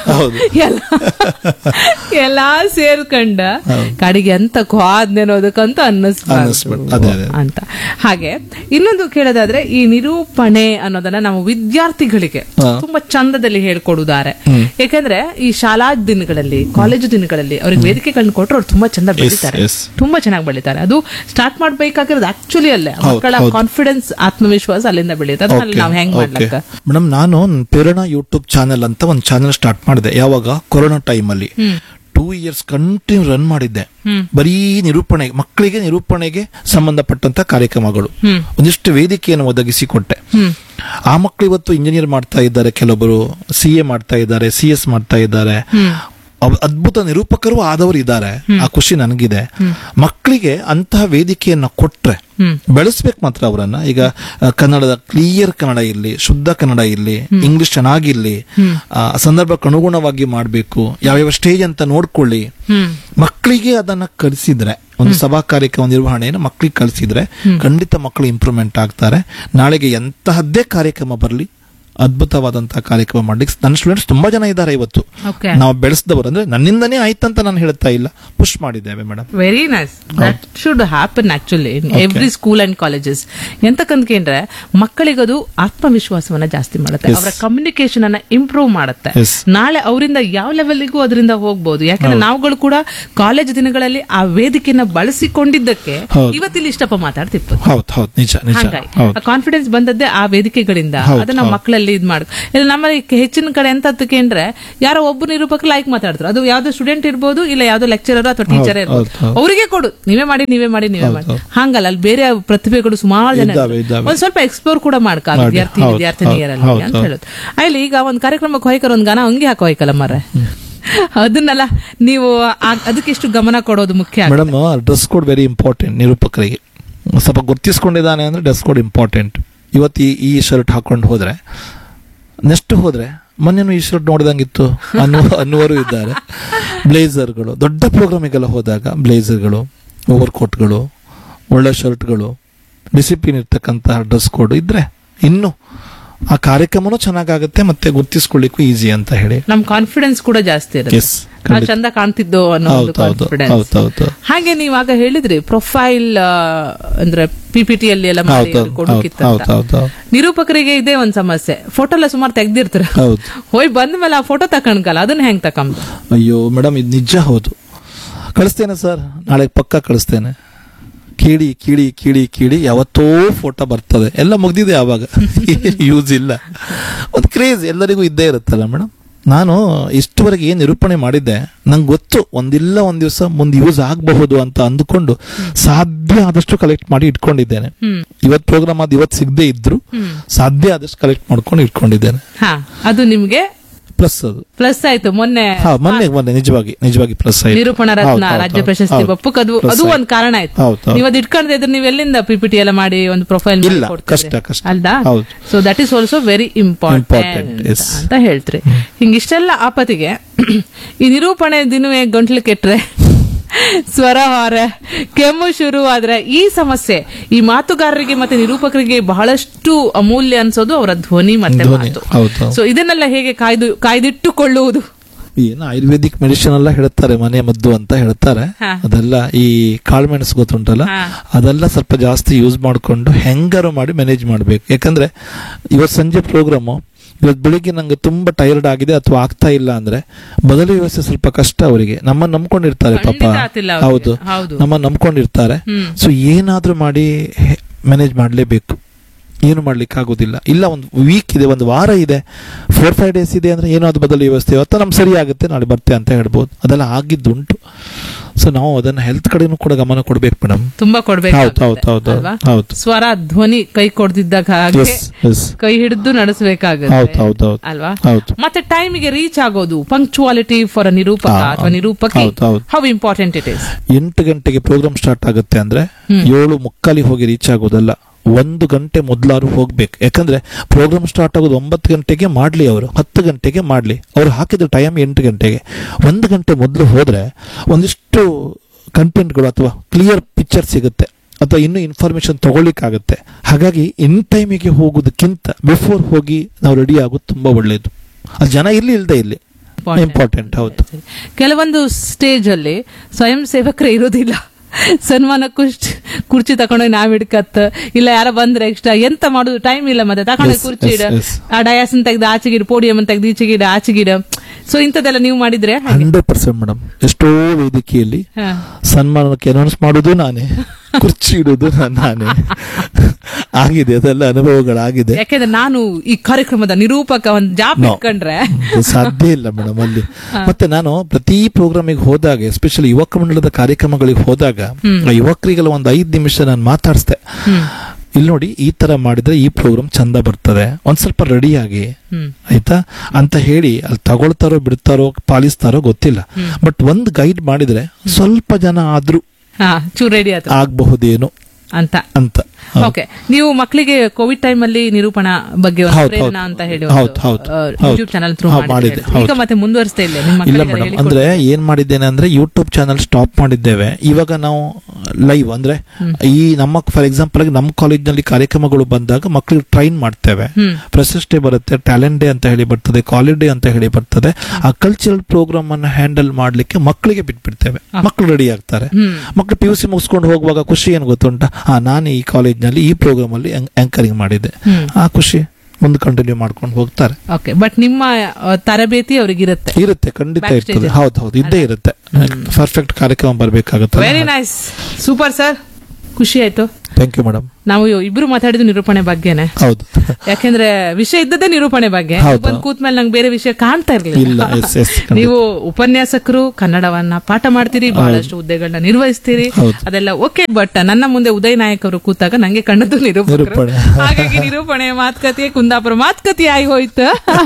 Speaker 4: ಎಲ್ಲಾ ಸೇರ್ಕೊಂಡ ಕಡೆಗೆ ಎಂತ ಕ್ವಾದ್ನೇನೋದಕ್ಕಂತ ಅನ್ನಿಸ್ಬಾರ್ದು ಅಂತ. ಹಾಗೆ ಇನ್ನೊಂದು ಕೇಳೋದಾದ್ರೆ, ಈ ನಿರೂಪಣೆ ಅನ್ನೋದನ್ನ ನಾವು ವಿದ್ಯಾರ್ಥಿಗಳಿಗೆ ತುಂಬಾ ಚಂದದಲ್ಲಿ ಹೇಳ್ಕೊಡುತ್ತಾರೆ. ಯಾಕಂದ್ರೆ ಈ ಶಾಲಾ ದಿನಗಳಲ್ಲಿ, ಕಾಲೇಜು ದಿನಗಳಲ್ಲಿ ಅವ್ರಿಗೆ ವೇದಿಕೆಗಳನ್ನ ಕೊಟ್ಟರು ಅವ್ರು ತುಂಬಾ ಚಂದ ಬೆಳೀತಾರೆ, ತುಂಬಾ ಚೆನ್ನಾಗಿ ಬೆಳೀತಾರೆ. ಅದು ಸ್ಟಾರ್ಟ್ ಮಾಡ್ಬೇಕಾಗಿರೋದು ಆಕ್ಚುಲಿ ಅಲ್ಲೇ ಮಕ್ಕಳ ಕಾನ್ಫಿಡೆನ್ಸ್, ಆತ್ಮವಿಶ್ವಾಸ ಅಲ್ಲಿಂದ ಬೆಳೆಯುತ್ತೆ. ನಾವು ಹೆಂಗ್ ಮಾಡ್ಲಕ್ಕ
Speaker 5: ಮೇಡಮ್, ನಾನು ಪ್ರೇರಣಾ ಯೂಟ್ಯೂಬ್ ಚಾನೆಲ್ ಅಂತ ಒಂದು ಚಾನೆಲ್ ಸ್ಟಾರ್ಟ್ ಮಾಡಿದೆ. ಯಾವಾಗ ಕೊರೋನಾ ಟೈಮ್ ಅಲ್ಲಿ 2 years ಕಂಟಿನ್ಯೂ ರನ್ ಮಾಡಿದ್ದೆ. ಬರೀ ನಿರೂಪಣೆ, ಮಕ್ಕಳಿಗೆ ನಿರೂಪಣೆಗೆ ಸಂಬಂಧಪಟ್ಟಂತ ಕಾರ್ಯಕ್ರಮಗಳು, ಒಂದಿಷ್ಟು ವೇದಿಕೆಯನ್ನು ಒದಗಿಸಿಕೊಟ್ಟೆ. ಆ ಮಕ್ಕಳು ಇವತ್ತು ಇಂಜಿನಿಯರ್ ಮಾಡ್ತಾ ಇದ್ದಾರೆ, ಕೆಲವೊಬ್ಬರು CA ಮಾಡ್ತಾ ಇದ್ದಾರೆ, CS ಮಾಡ್ತಾ ಇದ್ದಾರೆ, ಅದ್ಭುತ ನಿರೂಪಕರು ಆದವರು ಇದ್ದಾರೆ. ಆ ಖುಷಿ ನನಗಿದೆ. ಮಕ್ಕಳಿಗೆ ಅಂತಹ ವೇದಿಕೆಯನ್ನ ಕೊಟ್ರೆ ಬೆಳೆಸ್ಬೇಕು ಮಾತ್ರ ಅವರನ್ನ. ಈಗ ಕನ್ನಡದ ಕ್ಲಿಯರ್ ಕನ್ನಡ ಇರ್ಲಿ, ಶುದ್ಧ ಕನ್ನಡ ಇರ್ಲಿ, ಇಂಗ್ಲಿಷ್ ಚೆನ್ನಾಗಿರ್ಲಿ, ಸಂದರ್ಭಕ್ಕೆ ಅನುಗುಣವಾಗಿ ಮಾಡಬೇಕು, ಯಾವ್ಯಾವ ಸ್ಟೇಜ್ ಅಂತ ನೋಡ್ಕೊಳ್ಳಿ. ಮಕ್ಕಳಿಗೆ ಅದನ್ನ ಕಲಿಸಿದ್ರೆ, ಒಂದು ಸಭಾ ಕಾರ್ಯಕ್ರಮ ನಿರ್ವಹಣೆಯನ್ನು ಮಕ್ಕಳಿಗೆ ಕಲಿಸಿದ್ರೆ ಖಂಡಿತ ಮಕ್ಕಳು ಇಂಪ್ರೂವ್ಮೆಂಟ್ ಆಗ್ತಾರೆ. ನಾಳೆಗೆ ಎಂತಹದ್ದೇ ಕಾರ್ಯಕ್ರಮ ಬರಲಿ, ಅದ್ಭುತವಾದಂತಹ ಕಾರ್ಯಕ್ರಮ ಮಾಡ್ಲಿಕ್ಕೆ ನನ್ನ ಸ್ಟೂಡೆಂಟ್ಸ್ ತುಂಬಾ ಜನ ಇದ್ದಾರೆ ಇವತ್ತು. ನಾವು ಬೆಳೆಸಿದವರು, ಅಂದ್ರೆ ನನ್ನಿಂದನೇ ಆಯ್ತಂತ ನಾನು ಹೇಳ್ತಾ ಇಲ್ಲ, ಪುಷ್ ಮಾಡಿದ್ದೇವೆ madam.
Speaker 4: Very nice. That should happen actually in every school and colleges. ಎಂತಕ್ಕಂದ್ರೆ ಮಕ್ಕಳಿಗದು ಆತ್ಮವಿಶ್ವಾಸವನ್ನ ಜಾಸ್ತಿ ಮಾಡುತ್ತೆ, ಅವರ ಕಮ್ಯುನಿಕೇಶನ್ ಅನ್ನ ಇಂಪ್ರೂವ್ ಮಾಡುತ್ತೆ. ನಾಳೆ ಅವರಿಂದ ಯಾವ ಲೆವೆಲ್ಗೂ ಅದರಿಂದ ಹೋಗ್ಬಹುದು. ಯಾಕಂದ್ರೆ ನಾವುಗಳು ಕೂಡ ಕಾಲೇಜ್ ದಿನಗಳಲ್ಲಿ ಆ ವೇದಿಕೆಯನ್ನ ಬಳಸಿಕೊಂಡಿದ್ದಕ್ಕೆ ಇವತ್ತಿಲ್ಲಿ ಇಷ್ಟಪ್ಪ ಮಾತಾಡ್ತಿತ್ತು. ಕಾನ್ಫಿಡೆನ್ಸ್ ಬಂದದ್ದೇ ಆ ವೇದಿಕೆಗಳಿಂದ. ಅದನ್ನ ಮಕ್ಕಳಲ್ಲಿ ಇದ್ ಮಾಡ. ನಮ್ಮಲ್ಲಿ ಹೆಚ್ಚಿನ ಕಡೆ ಎಂತಕ್ಕೆ ಅಂದ್ರೆ ಯಾರೋ ಒಬ್ಬ ನಿರೂಪಕರು ಲೈಕ್ ಮಾತಾಡ್ತಾರೆ, ಅದು ಯಾವ್ದೋ ಸ್ಟೂಡೆಂಟ್ ಇರ್ಬೋದು, ಇಲ್ಲ ಯಾವ್ದೋ ಲೆಕ್ಚರರ್ ಅಥವಾ ಟೀಚರ್ ಇರ್ಬೋದು, ಅವರಿಗೆ ಕೊಡು, ನೀವೇ ಮಾಡಿ ಹಂಗಲ್ಲ. ಅಲ್ಲಿ ಬೇರೆ ಪ್ರತಿಭೆಗಳು ಸುಮಾರು ಜನ ಒಂದ್ ಸ್ವಲ್ಪ ಎಕ್ಸ್ಪ್ಲೋರ್ ಕೂಡ ಮಾಡ್ಕ ವಿದ್ಯಾರ್ಥಿನಿಯರಲ್ಲಿ ಅಂತ ಹೇಳುದು. ಅಲ್ಲಿ ಈಗ ಒಂದ್ ಕಾರ್ಯಕ್ರಮಕ್ಕೆ ಹೋಯ್ಕರ್ ಒಂದ್ ಗಾನ ಹಂಗೆ ಹಾಕೋ ಹೋಯ್ಕಲ್ಲ ಮರ, ಅದನ್ನೆಲ್ಲ ನೀವು ಅದಕ್ಕೆ ಎಷ್ಟು ಗಮನ ಕೊಡೋದು ಮುಖ್ಯ.
Speaker 5: Madam, dress code very important. ನಿರೂಪಕರಿಗೆ ಸ್ವಲ್ಪ ಗುರ್ತಿಸ್ಕೊಂಡಿದ್ದಾನೆ ಅಂದ್ರೆ ಡ್ರೆಸ್ ಕೋಡ್ ಇಂಪಾರ್ಟೆಂಟ್. ಇವತ್ತು ಈ ಶರ್ಟ್ ಹಾಕೊಂಡು ಹೋದ್ರೆ, ನೆಕ್ಸ್ಟ್ ಹೋದ್ರೆ ಮೊನ್ನೆನೂ ಈ ಶರ್ಟ್ ನೋಡಿದಂಗಿತ್ತು ಅನ್ನುವರು ಇದ್ದಾರೆ. ಬ್ಲೇಸರ್ಗಳು, ದೊಡ್ಡ ಪ್ರೋಗ್ರಾಮಿಗೆಲ್ಲ ಹೋದಾಗ ಬ್ಲೇಸರ್ಗಳು, ಓವರ್ ಕೋಟ್ಗಳು, ಒಳ್ಳೆ ಶರ್ಟ್ಗಳು, ಡಿಸಿಪ್ಲಿನ್ ಇರ್ತಕ್ಕಂತಹ ಡ್ರೆಸ್ ಕೋಡ್ ಇದ್ರೆ ಇನ್ನು ಆ ಕಾರ್ಯಕ್ರಮನೂ ಚೆನ್ನಾಗುತ್ತೆ, ಮತ್ತೆ ಗುರ್ತಿಸ್ಕೊಳ್ಳಿಕ್ಕೂ ಈಸಿ ಅಂತ ಹೇಳಿ
Speaker 4: ನಮ್ ಕಾನ್ಫಿಡೆನ್ಸ್ ಕೂಡ ಜಾಸ್ತಿ ಇರುತ್ತೆ. ನಾವು ಚಂದ ಕಾಣ್ತಿದ್ದೋ ಅನ್ನೋ ಕಾನ್ಫಿಡೆನ್ಸ್. ಹಾಗೆ ನೀವಾಗ ಹೇಳಿದ್ರಿ ಪ್ರೊಫೈಲ್ ಅಂದ್ರೆ PPT ಅಲ್ಲಿ ಎಲ್ಲ ಮಾಡಿ ಕೊಡೋಕಿತ್ತ. ನಿರೂಪಕರಿಗೆ ಇದೇ ಒಂದ್ ಸಮಸ್ಯೆ, ಫೋಟೋ ಎಲ್ಲ ಸುಮಾರು ತೆಗ್ದಿರ್ತಾರ, ಹೋಯ್ ಬಂದ ಮೇಲೆ ಆ ಫೋಟೋ ತಕೊಂಡ್ಕಲ್ಲ, ಅದನ್ನ ಹೆಂಗ್ ತಕೊಂಡ್?
Speaker 5: ಅಯ್ಯೋ ಮೇಡಮ್, ಇದು ನಿಜ. ಹೌದು, ಕಳಿಸ್ತೇನೆ ಸರ್, ನಾಳೆ ಪಕ್ಕ ಕಳಿಸ್ತೇನೆ. ಕೀಳಿ ಕೀಳಿ ಕೀಳಿ ಕೀಳಿ ಯಾವತ್ತೋ ಫೋಟೋ ಬರ್ತದೆ, ಎಲ್ಲ ಮುಗ್ದಿದೆ, ಆವಾಗ ಯೂಸ್ ಇಲ್ಲ. ಒಂದು ಕ್ರೇಜ್ ಎಲ್ಲರಿಗೂ ಇದ್ದೇ ಇರುತ್ತಲ್ಲ ಮೇಡಮ್. ನಾನು ಇಷ್ಟುವರೆಗೆ ಏನ್ ನಿರೂಪಣೆ ಮಾಡಿದ್ದೆ ನಂಗೆ ಗೊತ್ತು, ಒಂದಿಲ್ಲ ಒಂದ್ ದಿವಸ ಮುಂದೆ ಯೂಸ್ ಆಗಬಹುದು ಅಂತ ಅಂದುಕೊಂಡು ಸಾಧ್ಯ ಆದಷ್ಟು ಕಲೆಕ್ಟ್ ಮಾಡಿ ಇಟ್ಕೊಂಡಿದ್ದೇನೆ. ಇವತ್ತು ಪ್ರೋಗ್ರಾಮ್ ಅದು ಇವತ್ತು ಸಿಗದೆ ಇದ್ರು ಸಾಧ್ಯ ಆದಷ್ಟು ಕಲೆಕ್ಟ್ ಮಾಡ್ಕೊಂಡು ಇಟ್ಕೊಂಡಿದ್ದೇನೆ.
Speaker 4: ಅದು ನಿಮ್ಗೆ ಪ್ಲಸ್ ಆಯ್ತು. ಮೊನ್ನೆ
Speaker 5: ನಿಜವಾಗಿ ಪ್ಲಸ್ ಆಯ್ತು.
Speaker 4: ನಿರೂಪಣಾ ರತ್ನ ರಾಜ್ಯ ಪ್ರಶಸ್ತಿ ಬಪ್ಪುಕದು ಅದು ಒಂದ್ ಕಾರಣ ಆಯ್ತು. ನೀವು ಅದು ಇಟ್ಕೊಂಡಿದ್ರೆ ನೀವು ಎಲ್ಲಿಂದ PPT ಎಲ್ಲ ಮಾಡಿ ಒಂದು profile ಅಲ್ದಾ? So that is also very important ಅಂತ ಹೇಳ್ತೀರಿ. ಹಿಂಗಿಷ್ಟೆಲ್ಲ ಆಪತ್ತಿಗೆ ಈ ನಿರೂಪಣೆ ದಿನವೇ ಗಂಟ್ಲು ಕೆಟ್ರೆ, ಸ್ವರ ಹೊರ, ಕೆಮ್ಮು ಶುರು ಆದ್ರೆ, ಈ ಸಮಸ್ಯೆ ಈ ಮಾತುಗಾರರಿಗೆ ಮತ್ತೆ ನಿರೂಪಕರಿಗೆ ಬಹಳಷ್ಟು ಅಮೂಲ್ಯ ಅನ್ಸೋದು ಅವರ ಧ್ವನಿ ಮತ್ತೆ ಮಾತು. ಸೊ ಇದನ್ನೆಲ್ಲ ಹೇಗೆ ಕಾಯ್ದಿಟ್ಟುಕೊಳ್ಳುವುದು?
Speaker 5: ಏನು ಆಯುರ್ವೇದಿಕ್ ಮೆಡಿಸಿನ್ ಎಲ್ಲ ಹೇಳ್ತಾರೆ, ಮನೆ ಮದ್ದು ಅಂತ ಹೇಳ್ತಾರೆ. ಅದೆಲ್ಲ ಈ ಕಾಳುಮೆಣಸು ಗೊತ್ತುಂಟಲ್ಲ, ಅದೆಲ್ಲ ಸ್ವಲ್ಪ ಜಾಸ್ತಿ ಯೂಸ್ ಮಾಡಿಕೊಂಡು ಹೆಂಗಾರು ಮಾಡಿ ಮ್ಯಾನೇಜ್ ಮಾಡ್ಬೇಕು. ಯಾಕಂದ್ರೆ ಇವತ್ತು ಸಂಜೆ ಪ್ರೋಗ್ರಾಮು, ಇವತ್ತು ಬೆಳಿಗ್ಗೆ ನಂಗೆ ತುಂಬಾ ಟೈರ್ಡ್ ಆಗಿದೆ ಅಥವಾ ಆಗ್ತಾ ಇಲ್ಲ ಅಂದ್ರೆ ಬದಲು ವ್ಯವಸ್ಥೆ ಸ್ವಲ್ಪ ಕಷ್ಟ ಅವರಿಗೆ. ನಮ್ಮನ್ನ ನಂಬ್ಕೊಂಡಿರ್ತಾರೆ ಪಾಪ. ಹೌದು, ನಮ್ಮನ್ನ ನಂಬ್ಕೊಂಡಿರ್ತಾರೆ. ಸೊ ಏನಾದ್ರೂ ಮಾಡಿ ಮ್ಯಾನೇಜ್ ಮಾಡ್ಲೇಬೇಕು, ಏನು ಮಾಡ್ಲಿಕ್ಕೆ ಆಗೋದಿಲ್ಲ. ಇಲ್ಲ ಒಂದು ವೀಕ್ ಇದೆ, ಒಂದು ವಾರ ಇದೆ, 4-5 days ಇದೆ ಅಂದ್ರೆ ಏನೋ ಅದು ಬದಲು ವ್ಯವಸ್ಥೆ, ಇವತ್ತು ನಮ್ಗೆ ಸರಿ ಆಗುತ್ತೆ, ನಾಳೆ ಬರ್ತೆ ಅಂತ ಹೇಳ್ಬೋದು. ಅದೆಲ್ಲ ಆಗಿದ್ದುಂಟು. ಸೊ ನಾವು ಅದನ್ನ ಹೆಲ್ತ್ ಕಡೆನೂ ಕೂಡ ಗಮನ ಕೊಡ್ಬೇಕು ಮೇಡಮ್.
Speaker 4: ತುಂಬಾ ಕೊಡ್ಬೇಕು
Speaker 5: ಹೌದು.
Speaker 4: ಸ್ವರ ಧ್ವನಿ ಕೈ ಕೊಡ್ದಿದ್ದಾಗ ಹಾಗೆ
Speaker 5: Yes.
Speaker 4: ಕೈ ಹಿಡಿದು ನಡೆಸಬೇಕಾಗುತ್ತೆ
Speaker 5: ಹೌದು.
Speaker 4: ಅಲ್ವಾ?
Speaker 5: ಹೌದು.
Speaker 4: ಮತ್ತೆ ಟೈಮಿಗೆ ರೀಚ್ ಆಗೋದು, ಪಂಕ್ಚುವಾಲಿಟಿ ಫಾರ್ ಅ ನಿರೂಪಕ ಅಥವಾ ನಿರೂಪಕಿ,
Speaker 5: ಹೌದು.
Speaker 4: How important it is.
Speaker 5: 8 ಗಂಟೆಗೆ ಪ್ರೋಗ್ರಾಮ್ ಸ್ಟಾರ್ಟ್ ಆಗುತ್ತೆ ಅಂದ್ರೆ 7:45 ಹೋಗಿ ರೀಚ್ ಆಗೋದಲ್ಲ, 1 ಗಂಟೆ ಮೊದಲಾರು ಹೋಗ್ಬೇಕು. ಯಾಕಂದ್ರೆ ಪ್ರೋಗ್ರಾಮ್ ಸ್ಟಾರ್ಟ್ ಆಗೋದು 9 ಗಂಟೆಗೆ ಮಾಡ್ಲಿ, ಅವರು 10 ಗಂಟೆಗೆ ಮಾಡ್ಲಿ, ಅವ್ರು ಹಾಕಿದ ಟೈಮ್ 8 ಗಂಟೆಗೆ. 1 ಗಂಟೆ ಮೊದಲು ಹೋದ್ರೆ ಒಂದಿಷ್ಟು ಕಂಟೆಂಟ್ಗಳು ಅಥವಾ ಕ್ಲಿಯರ್ ಪಿಕ್ಚರ್ ಸಿಗುತ್ತೆ, ಅಥವಾ ಇನ್ನೂ ಇನ್ಫಾರ್ಮೇಶನ್ ತಗೊಳ್ಳಿಕ್ಕಾಗತ್ತೆ. ಹಾಗಾಗಿ ಇನ್ ಟೈಮಿಗೆ ಹೋಗೋದಕ್ಕಿಂತ ಬಿಫೋರ್ ಹೋಗಿ ನಾವು ರೆಡಿ ಆಗೋದು ತುಂಬಾ ಒಳ್ಳೇದು. ಅದು ಜನ ಇಲ್ಲದೆ ಇಲ್ಲಿ ಇಂಪಾರ್ಟೆಂಟ್. ಹೌದು.
Speaker 4: ಕೆಲವೊಂದು ಸ್ಟೇಜ್ ಅಲ್ಲಿ ಸ್ವಯಂ ಸೇವಕರೇ ಇರೋದಿಲ್ಲ. ಸನ್ಮಾನ ಕುರ್ಚಿ ತಕೊಂಡೋಗಿ ನಾವ್ ಹಿಡ್ಕತ್, ಇಲ್ಲ ಯಾರ ಬಂದ್ರೆ ಎಕ್ಸ್ಟ್ರಾ ಎಂತ ಮಾಡುದು ಟೈಮ್ ಇಲ್ಲ, ಮತ್ತೆ ತಕೊಂಡೋಗಿ ಕುರ್ಚಿ ಇಡ, ಆ ಡಯಾಸನ್ ತೆಗ್ದು ಆಚೆಗಿಡ, ಪೋಡಿಯಂ ತೆಗ್ದು ಈಚೆಗಿಡ, ಆಚೆಗಿಡ. ಸೊ ಇಂಥದ್ದೆಲ್ಲ ನೀವು ಮಾಡಿದ್ರೆ
Speaker 5: 100% ಮೇಡಮ್. ಎಷ್ಟೋ ವೇದಿಕೆಯಲ್ಲಿ ಸನ್ಮಾನಕ್ಕೆ ಅನೌನ್ಸ್ ಮಾಡೋದು ನಾನೇ, ಕುರ್ಚಿ ಇಡುವುದು ನಾನೇ ಆಗಿದೆ, ಅದೆಲ್ಲ ಅನುಭವಗಳಾಗಿದೆ.
Speaker 4: ಯಾಕೆಂದ್ರೆ ನಾನು ಈ ಕಾರ್ಯಕ್ರಮದ ನಿರೂಪಕ ಒಂದು ಜಾಬ್ ಇಟ್ಕೊಂಡ್ರೆ
Speaker 5: ಸಾಧ್ಯ ಇಲ್ಲ ಮೇಡಮ್ ಅಲ್ಲಿ. ಮತ್ತೆ ನಾನು ಪ್ರತಿ ಪ್ರೋಗ್ರಾಮಿಗೆ ಹೋದಾಗ, ಎಸ್ಪೆಷಲಿ ಯುವಕ ಮಂಡಲದ ಕಾರ್ಯಕ್ರಮಗಳಿಗೆ ಹೋದಾಗ, ಯುವಕರಿಗೆಲ್ಲ ಒಂದು 5 ನಿಮಿಷ ನಾನು ಮಾತಾಡಿಸ್ದೆ. ಇಲ್ಲಿ ನೋಡಿ, ಈ ತರ ಮಾಡಿದ್ರೆ ಈ ಪ್ರೋಗ್ರಾಮ್ ಚಂದ ಬರ್ತದೆ, ಒಂದ್ ಸ್ವಲ್ಪ ರೆಡಿ ಆಗಿ ಆಯ್ತಾ ಅಂತ ಹೇಳಿ, ಅಲ್ಲಿ ತಗೊಳ್ತಾರೋ ಬಿಡ್ತಾರೋ ಪಾಲಿಸ್ತಾರೋ ಗೊತ್ತಿಲ್ಲ, ಬಟ್ ಒಂದ್ ಗೈಡ್ ಮಾಡಿದ್ರೆ ಸ್ವಲ್ಪ ಜನ ಆದ್ರೂ
Speaker 4: ರೆಡಿ
Speaker 5: ಆಗಬಹುದೇನೋ
Speaker 4: ಅಂತ. ಓಕೆ, ನೀವು ಮಕ್ಕಳಿಗೆ ಕೋವಿಡ್ ಟೈಮ್ ಅಲ್ಲಿ ನಿರೂಪಣಾ ಬಗ್ಗೆ ಪ್ರೇರಣಾ ಅಂತ ಹೇಳಿ ಯೂಟ್ಯೂಬ್ ಚಾನಲ್ ಥ್ರೂ ಮಾಡಿದ್ದೆ. ಈಗ ಮತ್ತೆ ಮುಂದುವರಿಸ್ತಾ ಇಲ್ಲ?
Speaker 5: ಇಲ್ಲ ಮೇಡಮ್, ಅಂದ್ರೆ ಏನ್ ಮಾಡಿದ್ದೇನೆ ಅಂದ್ರೆ ಯೂಟ್ಯೂಬ್ ಚಾನಲ್ ಸ್ಟಾಪ್ ಮಾಡಿದ್ದೇವೆ. ಇವಾಗ ನಾವು ಲೈವ್ ಅಂದ್ರೆ ಈ ನಮ್ಮ ಫಾರ್ ಎಕ್ಸಾಂಪಲ್ ಆಗಿ ನಮ್ಮ ಕಾಲೇಜ್ ನಲ್ಲಿ ಕಾರ್ಯಕ್ರಮಗಳು ಬಂದಾಗ ಮಕ್ಕಳಿಗೆ ಟ್ರೈನ್ ಮಾಡ್ತೇವೆ. ಫ್ರೆಶರ್ಸ್ ಡೇ ಬರುತ್ತೆ, ಟ್ಯಾಲೆಂಟ್ ಡೇ ಅಂತ ಹೇಳಿ ಬರ್ತದೆ, ಕಾಲೇಜ್ ಡೇ ಅಂತ ಹೇಳಿ ಬರ್ತದೆ. ಆ ಕಲ್ಚರಲ್ ಪ್ರೋಗ್ರಾಮ್ ಅನ್ನ ಹ್ಯಾಂಡಲ್ ಮಾಡ್ಲಿಕ್ಕೆ ಮಕ್ಕಳಿಗೆ ಬಿಟ್ಬಿಡ್ತೇವೆ. ಮಕ್ಕಳು ರೆಡಿ ಆಗ್ತಾರೆ. ಮಕ್ಕಳು PUC ಮುಗಿಸ್ಕೊಂಡು ಹೋಗುವಾಗ ಖುಷಿ ಏನ್ ಗೊತ್ತುಂಟಾ, ನಾನು ಈ ಕಾಲೇಜ್ ನಲ್ಲಿ ಈ ಪ್ರೋಗ್ರಾಮ್ ಅಲ್ಲಿ ಆಂಕರಿಂಗ್ ಮಾಡಿದ್ದೆ, ಆ ಖುಷಿ ಮುಂದೆ ಕಂಟಿನ್ಯೂ ಮಾಡ್ಕೊಂಡು ಹೋಗ್ತಾರೆ.
Speaker 4: ಓಕೆ, ಬಟ್ ನಿಮ್ಮ ತರಬೇತಿ ಅವ್ರಿಗೆ ಇರುತ್ತೆ?
Speaker 5: ಖಂಡಿತ ಇರ್ತದೆ. ಹೌದು, ಇದ್ದೇ ಇರುತ್ತೆ. ಪರ್ಫೆಕ್ಟ್ ಕಾರ್ಯಕ್ರಮ ಬರ್ಬೇಕಾಗುತ್ತೆ.
Speaker 4: ವೆರಿ ನೈಸ್, ಸೂಪರ್ ಸರ್, ಖುಷಿ ಆಯ್ತು.
Speaker 5: Thank you madam.
Speaker 4: ನಾವು ಇಬ್ರು ಮಾತಾಡಿದ್ದು ನಿರೂಪಣೆ ಬಗ್ಗೆನೆ.
Speaker 5: ಹೌದು,
Speaker 4: ಯಾಕೆಂದ್ರೆ ವಿಷಯ ಇದ್ದದ್ದೇ ನಿರೂಪಣೆ ಬಗ್ಗೆ. ಬಂದ್ ಕೂತ್ ಮೇಲೆ ನಂಗೆ ಬೇರೆ ವಿಷಯ ಕಾಣ್ತಾ ಇರ್ಲಿಲ್ಲ. ನೀವು ಉಪನ್ಯಾಸಕರು, ಕನ್ನಡವನ್ನ ಪಾಠ ಮಾಡ್ತೀರಿ, ಬಹಳಷ್ಟು ಹುದ್ದೆಗಳನ್ನ ನಿರ್ವಹಿಸ್ತೀರಿ, ಅದೆಲ್ಲ ಓಕೆ. ಬಟ್ ನನ್ನ ಮುಂದೆ ಉದಯ್ ನಾಯಕ್ ಅವರು ಕೂತಾಗ ನಂಗೆ ಕಂಡದ್ದು ನಿರೂಪಕರು. ಹಾಗಾಗಿ ನಿರೂಪಣೆ ಮಾತುಕತೆ ಕುಂದಾಪುರ ಮಾತುಕತೆ ಆಗಿ ಹೋಯ್ತು.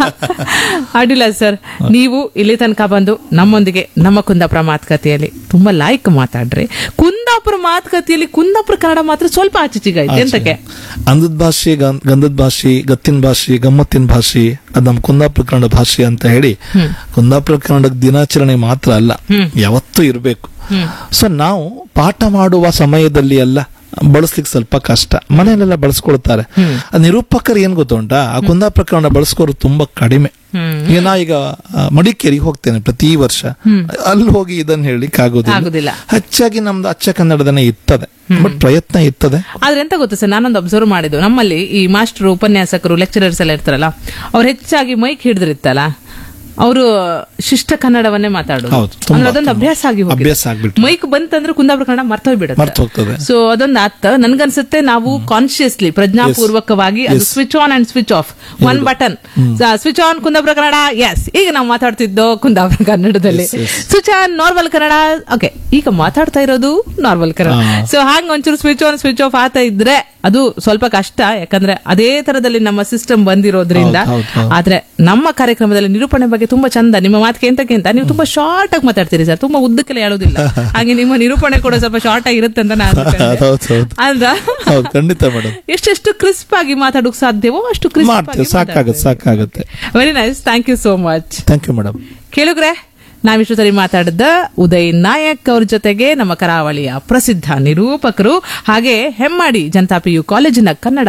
Speaker 4: ಅಡ್ಡಿಲ್ಲ ಸರ್, ನೀವು ಇಲ್ಲಿ ತನಕ ಬಂದು ನಮ್ಮೊಂದಿಗೆ ನಮ್ಮ ಕುಂದಾಪುರ ಮಾತುಕತೆಯಲ್ಲಿ ತುಂಬಾ ಲಾಯ್ಕ್ ಮಾತಾಡ್ರಿ. ಕುಂದಾಪುರ ಮಾತುಕತೆಯಲ್ಲಿ ಕುಂದಾಪುರ ಕನ್ನಡ ಮಾತ್ರ ಸ್ವಲ್ಪ ಆಚೆಚಿಗಾಯ್ತು. ಎಂತಕ್ಕೆ?
Speaker 5: ಅಂದದ ಭಾಷೆ, ಗಂಧದ ಭಾಷೆ, ಗತ್ತಿನ ಭಾಷೆ, ಗಮ್ಮತ್ತಿನ ಭಾಷೆ, ಅದು ನಮ್ಮ ಕುಂದಾಪುರ ಕನ್ನಡ ಭಾಷೆ ಅಂತ ಹೇಳಿ ಕುಂದಾಪುರ ಕನ್ನಡದ ದಿನಾಚರಣೆ ಮಾತ್ರ ಅಲ್ಲ, ಯಾವತ್ತೂ ಇರಬೇಕು. ಸೊ ನಾವು ಪಾಠ ಮಾಡುವ ಸಮಯದಲ್ಲಿ ಎಲ್ಲ ಬಳಸ್ಲಿಕ್ಕೆ ಸ್ವಲ್ಪ ಕಷ್ಟ, ಮನೆಯಲ್ಲೆಲ್ಲ ಬಳಸ್ಕೊಳ್ತಾರೆ. ನಿರೂಪಕರು ಏನ್ ಗೊತ್ತುಂಟಾ, ಆ ಕುಂದಾಪುರ ಕನ್ನಡ ಬಳಸ್ಕೋರು ತುಂಬಾ ಕಡಿಮೆ. ಈಗ ಮಡಿಕೇರಿಗೆ ಹೋಗ್ತೇನೆ ಪ್ರತಿ ವರ್ಷ, ಅಲ್ಲಿ ಹೋಗಿ ಇದನ್ನ ಹೇಳಿಕ್ ಆಗೋದಿಲ್ಲ. ಹೆಚ್ಚಾಗಿ ನಮ್ದು ಅಚ್ಚ ಕನ್ನಡದನೇ ಇರ್ತದೆ, ಬಟ್ ಪ್ರಯತ್ನ ಇರ್ತದೆ.
Speaker 4: ಆದ್ರೆ ಎಂತ ಗೊತ್ತಾ ಸರ್, ನಾನೊಂದು ಅಬ್ಸರ್ವ್ ಮಾಡಿದ್ದು, ನಮ್ಮಲ್ಲಿ ಈ ಮಾಸ್ಟರ್, ಉಪನ್ಯಾಸಕರು, ಲೆಕ್ಚರರ್ಸ್ ಎಲ್ಲ ಇರ್ತಾರಲ್ಲ, ಅವ್ರು ಹೆಚ್ಚಾಗಿ ಮೈಕ್ ಹಿಡಿದಿರ್ತಾರ, ಅವರು ಶಿಷ್ಟ ಕನ್ನಡವನ್ನೇ ಮಾತಾಡೋದು. ಅದೊಂದು ಅಭ್ಯಾಸ ಆಗಿ ಮೈಕ್ ಬಂತಂದ್ರೆ ಕುಂದಾಪುರ ಕನ್ನಡ ಮರ್ತೋಗ್ಬಿಡುತ್ತೆ. ಸೊ ಅದೊಂದು ಆತ ನನ್ಗನ್ಸುತ್ತೆ, ನಾವು ಕಾನ್ಶಿಯಸ್ಲಿ ಪ್ರಜ್ಞಾಪೂರ್ವಕವಾಗಿ ಅದು switch on and switch off, one button switch on Kundapura Kannada, S ಈಗ ನಾವು ಮಾತಾಡ್ತಿದ್ದೋ ಕುಂದಾಪುರ ಕನ್ನಡದಲ್ಲಿ, switch on normal Kannada, okay ಈಗ ಮಾತಾಡ್ತಾ ಇರೋದು ನಾರ್ಮಲ್ ಕನ್ನಡ. ಸೊ ಹಾಗೆ ಒಂಚೂರು ಸ್ವಿಚ್ ಆನ್ ಸ್ವಿಚ್ ಆಫ್ ಆತ ಇದ್ರೆ ಅದು ಸ್ವಲ್ಪ ಕಷ್ಟ, ಯಾಕಂದ್ರೆ ಅದೇ ತರದಲ್ಲಿ ನಮ್ಮ ಸಿಸ್ಟಮ್ ಬಂದಿರೋದ್ರಿಂದ. ಆದ್ರೆ ನಮ್ಮ ಕಾರ್ಯಕ್ರಮದಲ್ಲಿ ನಿರೂಪಣೆ ಬಗ್ಗೆ ತುಂಬಾ ಚಂದ, ನಿಮ್ಮ ಮಾತಿಗೆ ಎಂತಕ್ಕಿಂತ ನೀವು ತುಂಬಾ ಶಾರ್ಟ್ ಆಗಿ ಮಾತಾಡ್ತೀರಿ ಸರ್, ತುಂಬಾ ಉದ್ದಕ್ಕೆಲ್ಲ ಹೇಳೋದಿಲ್ಲ. ಹಾಗೆ ನಿಮ್ಮ ನಿರೂಪಣೆ ಕೂಡ ಸ್ವಲ್ಪ ಶಾರ್ಟ್ ಆಗಿರುತ್ತೆ ಅಂತ ನಾನು ಅಲ್ವಾ?
Speaker 5: ಖಂಡಿತ ಮೇಡಮ್,
Speaker 4: ಎಷ್ಟೆಷ್ಟು ಕ್ರಿಸ್ಪ್ ಆಗಿ ಮಾತಾಡೋಕ್ ಸಾಧ್ಯವೋ ಅಷ್ಟು ಕ್ರಿಸ್ಪ್
Speaker 5: ಸಾಕಾಗುತ್ತೆ.
Speaker 4: Very nice, thank you so much.
Speaker 5: Thank you madam.
Speaker 4: ಕೇಳುಗ್ರೆ, ನಾವಿಷ್ಟು ಸರಿ ಮಾತಾಡಿದ ಉದಯ್ ನಾಯಕ್ ಅವ್ರ ಜೊತೆಗೆ ನಮ್ಮ ಕರಾವಳಿಯ ಪ್ರಸಿದ್ಧ ನಿರೂಪಕರು, ಹಾಗೆ ಹೆಮ್ಮಾಡಿ ಜನತಾ PU ಕಾಲೇಜಿನ ಕನ್ನಡ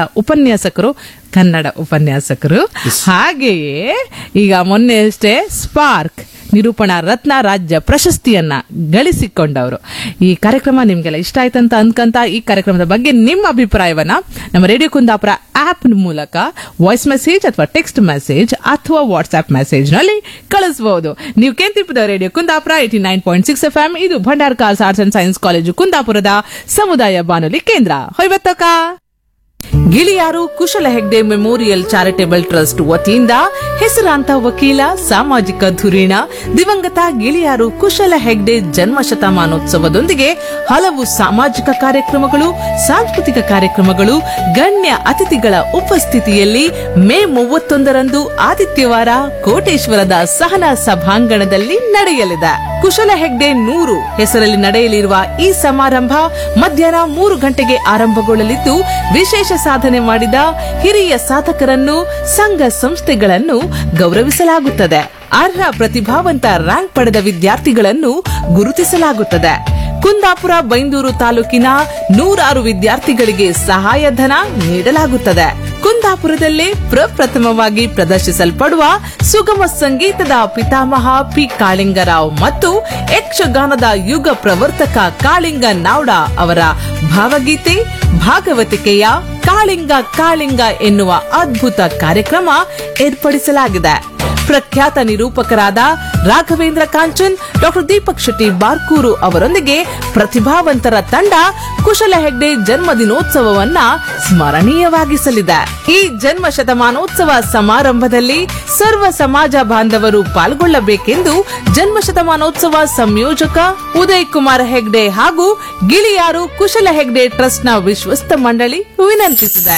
Speaker 4: ಉಪನ್ಯಾಸಕರು, ಹಾಗೆಯೇ ಈಗ ಮೊನ್ನೆಯಷ್ಟೇ ಸ್ಪಾರ್ಕ್ ನಿರೂಪಣಾ ರತ್ನ ರಾಜ್ಯ ಪ್ರಶಸ್ತಿಯನ್ನ ಗಳಿಸಿಕೊಂಡವರು. ಈ ಕಾರ್ಯಕ್ರಮ ನಿಮ್ಗೆಲ್ಲ ಇಷ್ಟ ಆಯ್ತಂತ ಅನ್ಕಂತ ಈ ಕಾರ್ಯಕ್ರಮದ ಬಗ್ಗೆ ನಿಮ್ಮ ಅಭಿಪ್ರಾಯವನ್ನ ನಮ್ಮ ರೇಡಿಯೋ ಕುಂದಾಪುರ ಆಪ್ ಮೂಲಕ ವಾಯ್ಸ್ ಮೆಸೇಜ್ ಅಥವಾ ಟೆಕ್ಸ್ಟ್ ಮೆಸೇಜ್ ಅಥವಾ ವಾಟ್ಸ್ಆಪ್ ಮೆಸೇಜ್ ನಲ್ಲಿ ಕಳಿಸಬಹುದು. ನೀವು ಕೇಂದ್ರಿಪದ ರೇಡಿಯೋ ಕುಂದಾಪುರ 89.6 FM, ಇದು Bhandarkars arts and science college ಕುಂದಾಪುರದ ಸಮುದಾಯ ಬಾನುಲಿ ಕೇಂದ್ರ. ಹೊಯ್ಬತ್ತಕ ಗಿಳಿಯಾರು ಕುಶಲ ಹೆಗ್ಡೆ ಮೆಮೋರಿಯಲ್ ಚಾರಿಟೇಬಲ್ ಟ್ರಸ್ಟ್ ವತಿಯಿಂದ ಹೆಸರಾಂತ ವಕೀಲ, ಸಾಮಾಜಿಕ ಧುರೀಣ ದಿವಂಗತ ಗಿಳಿಯಾರು ಕುಶಲ ಹೆಗ್ಡೆ ಜನ್ಮ ಶತಮಾನೋತ್ಸವದೊಂದಿಗೆ ಹಲವು ಸಾಮಾಜಿಕ ಕಾರ್ಯಕ್ರಮಗಳು, ಸಾಂಸ್ಕೃತಿಕ ಕಾರ್ಯಕ್ರಮಗಳು, ಗಣ್ಯ ಅತಿಥಿಗಳ ಉಪಸ್ಥಿತಿಯಲ್ಲಿ ಮೇ 31ರಂದು ಆದಿತ್ಯವಾರ ಕೋಟೇಶ್ವರದ ಸಹನಾ ಸಭಾಂಗಣದಲ್ಲಿ ನಡೆಯಲಿದೆ. ಕುಶಲ ಹೆಗ್ಡೆ 100 ಹೆಸರಲ್ಲಿ ನಡೆಯಲಿರುವ ಈ ಸಮಾರಂಭ ಮಧ್ಯಾಹ್ನ 3 ಗಂಟೆಗೆ ಆರಂಭಗೊಳ್ಳಲಿದ್ದು, ವಿಶೇಷ ಸಾಧನೆ ಮಾಡಿದ ಹಿರಿಯ ಸಾಧಕರನ್ನು, ಸಂಘ ಸಂಸ್ಥೆಗಳನ್ನು ಗೌರವಿಸಲಾಗುತ್ತದೆ. ಅರ್ಹ ಪ್ರತಿಭಾವಂತ ರ್ಯಾಂಕ್ ಪಡೆದ ವಿದ್ಯಾರ್ಥಿಗಳನ್ನು ಗುರುತಿಸಲಾಗುತ್ತದೆ. ಕುಂದಾಪುರ ಬೈಂದೂರು ತಾಲೂಕಿನ 106 ವಿದ್ಯಾರ್ಥಿಗಳಿಗೆ ಸಹಾಯಧನ ನೀಡಲಾಗುತ್ತದೆ. ಕುಂದಾಪುರದಲ್ಲೇ ಪ್ರಪ್ರಥಮವಾಗಿ ಪ್ರದರ್ಶಿಸಲ್ಪಡುವ ಸುಗಮ ಸಂಗೀತದ ಪಿತಾಮಹ ಪಿ ಕಾಳಿಂಗರಾವ್ ಮತ್ತು ಯಕ್ಷಗಾನದ ಯುಗ ಪ್ರವರ್ತಕ ಕಾಳಿಂಗ ನಾವ್ಡ ಅವರ ಭಾವಗೀತೆ ಭಾಗವತಿಕೆಯ ಕಾಳಿಂಗ ಕಾಳಿಂಗ ಎನ್ನುವ ಅದ್ಭುತ ಕಾರ್ಯಕ್ರಮ ಏರ್ಪಡಿಸಲಾಗಿದೆ. ಪ್ರಖ್ಯಾತ ನಿರೂಪಕರಾದ ರಾಘವೇಂದ್ರ ಕಾಂಚನ್, ಡಾಕ್ಟರ್ ದೀಪಕ್ ಶೆಟ್ಟಿ ಬಾರ್ಕೂರು ಅವರೊಂದಿಗೆ ಪ್ರತಿಭಾವಂತರ ತಂಡ ಕುಶಲ ಹೆಗ್ಡೆ ಜನ್ಮದಿನೋತ್ಸವವನ್ನ ಸ್ಮರಣೀಯವಾಗಿಸಲಿದೆ. ಈ ಜನ್ಮ ಶತಮಾನೋತ್ಸವ ಸಮಾರಂಭದಲ್ಲಿ ಸರ್ವ ಸಮಾಜ ಬಾಂಧವರು ಪಾಲ್ಗೊಳ್ಳಬೇಕೆಂದು ಜನ್ಮ ಶತಮಾನೋತ್ಸವ ಸಂಯೋಜಕ ಉದಯ್ ಕುಮಾರ್ ಹೆಗ್ಡೆ ಹಾಗೂ ಗಿಳಿಯಾರು ಕುಶಲ ಹೆಗ್ಡೆ ಟ್ರಸ್ಟ್ನ ವಿಶ್ವಸ್ತ ಮಂಡಳಿ ವಿನಂತಿಸಿದೆ.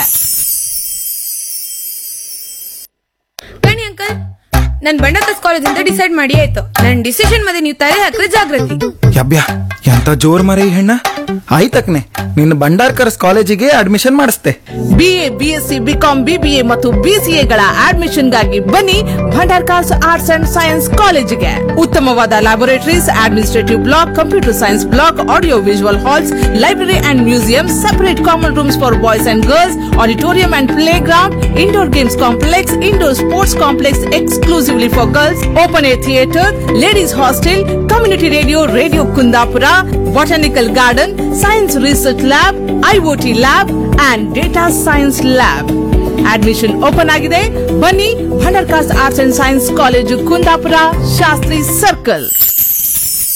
Speaker 6: ನನ್ ಬಂಡಕಸ್ ಕಾಲೇಜ್ ಅಂತ ಡಿಸೈಡ್ ಮಾಡಿ ಆಯ್ತು. ನನ್ ಡಿಸಿಷನ್ ಮತ್ತೆ ನೀವು ತಲೆ ಹಾಕ್ರೆ ಜಾಗೃತಿ.
Speaker 7: ಯಬ್ಯಾ ಎಂತ ಜೋರ್ ಮರ ಈ ಹೆಣ್ಣ. ಆಯ್ತಕ್ನೆ ನಿನ್ನ ಭಂಡಾರ್ಕರ್ಸ್ ಕಾಲೇಜಿಗೆ admission ಮಾಡಿಸ್ತೆ.
Speaker 4: BA, BSc, BCom, BBA ಮತ್ತು BCAಗಳ ಅಡ್ಮಿಷನ್ಗಾಗಿ ಬನ್ನಿ ಭಂಡಾರ್ಕರ್ಸ್ ಆರ್ಟ್ಸ್ ಅಂಡ್ ಸೈನ್ಸ್ ಕಾಲೇಜಿಗೆ. ಉತ್ತಮವಾದ laboratories, administrative block, computer science block, audio visual halls, library and museum, separate common rooms for boys and girls, auditorium and play ground, indoor games complex, indoor sports complex exclusively for girls, open air theatre, ladies hostel, community radio, Radio Kundapura, botanical garden, science research lab, IoT lab and data science lab. Admission open ಆಗಿದೆ. ಬನ್ನಿ Bhandarkar's arts and science college Kundapura, Shastri circle.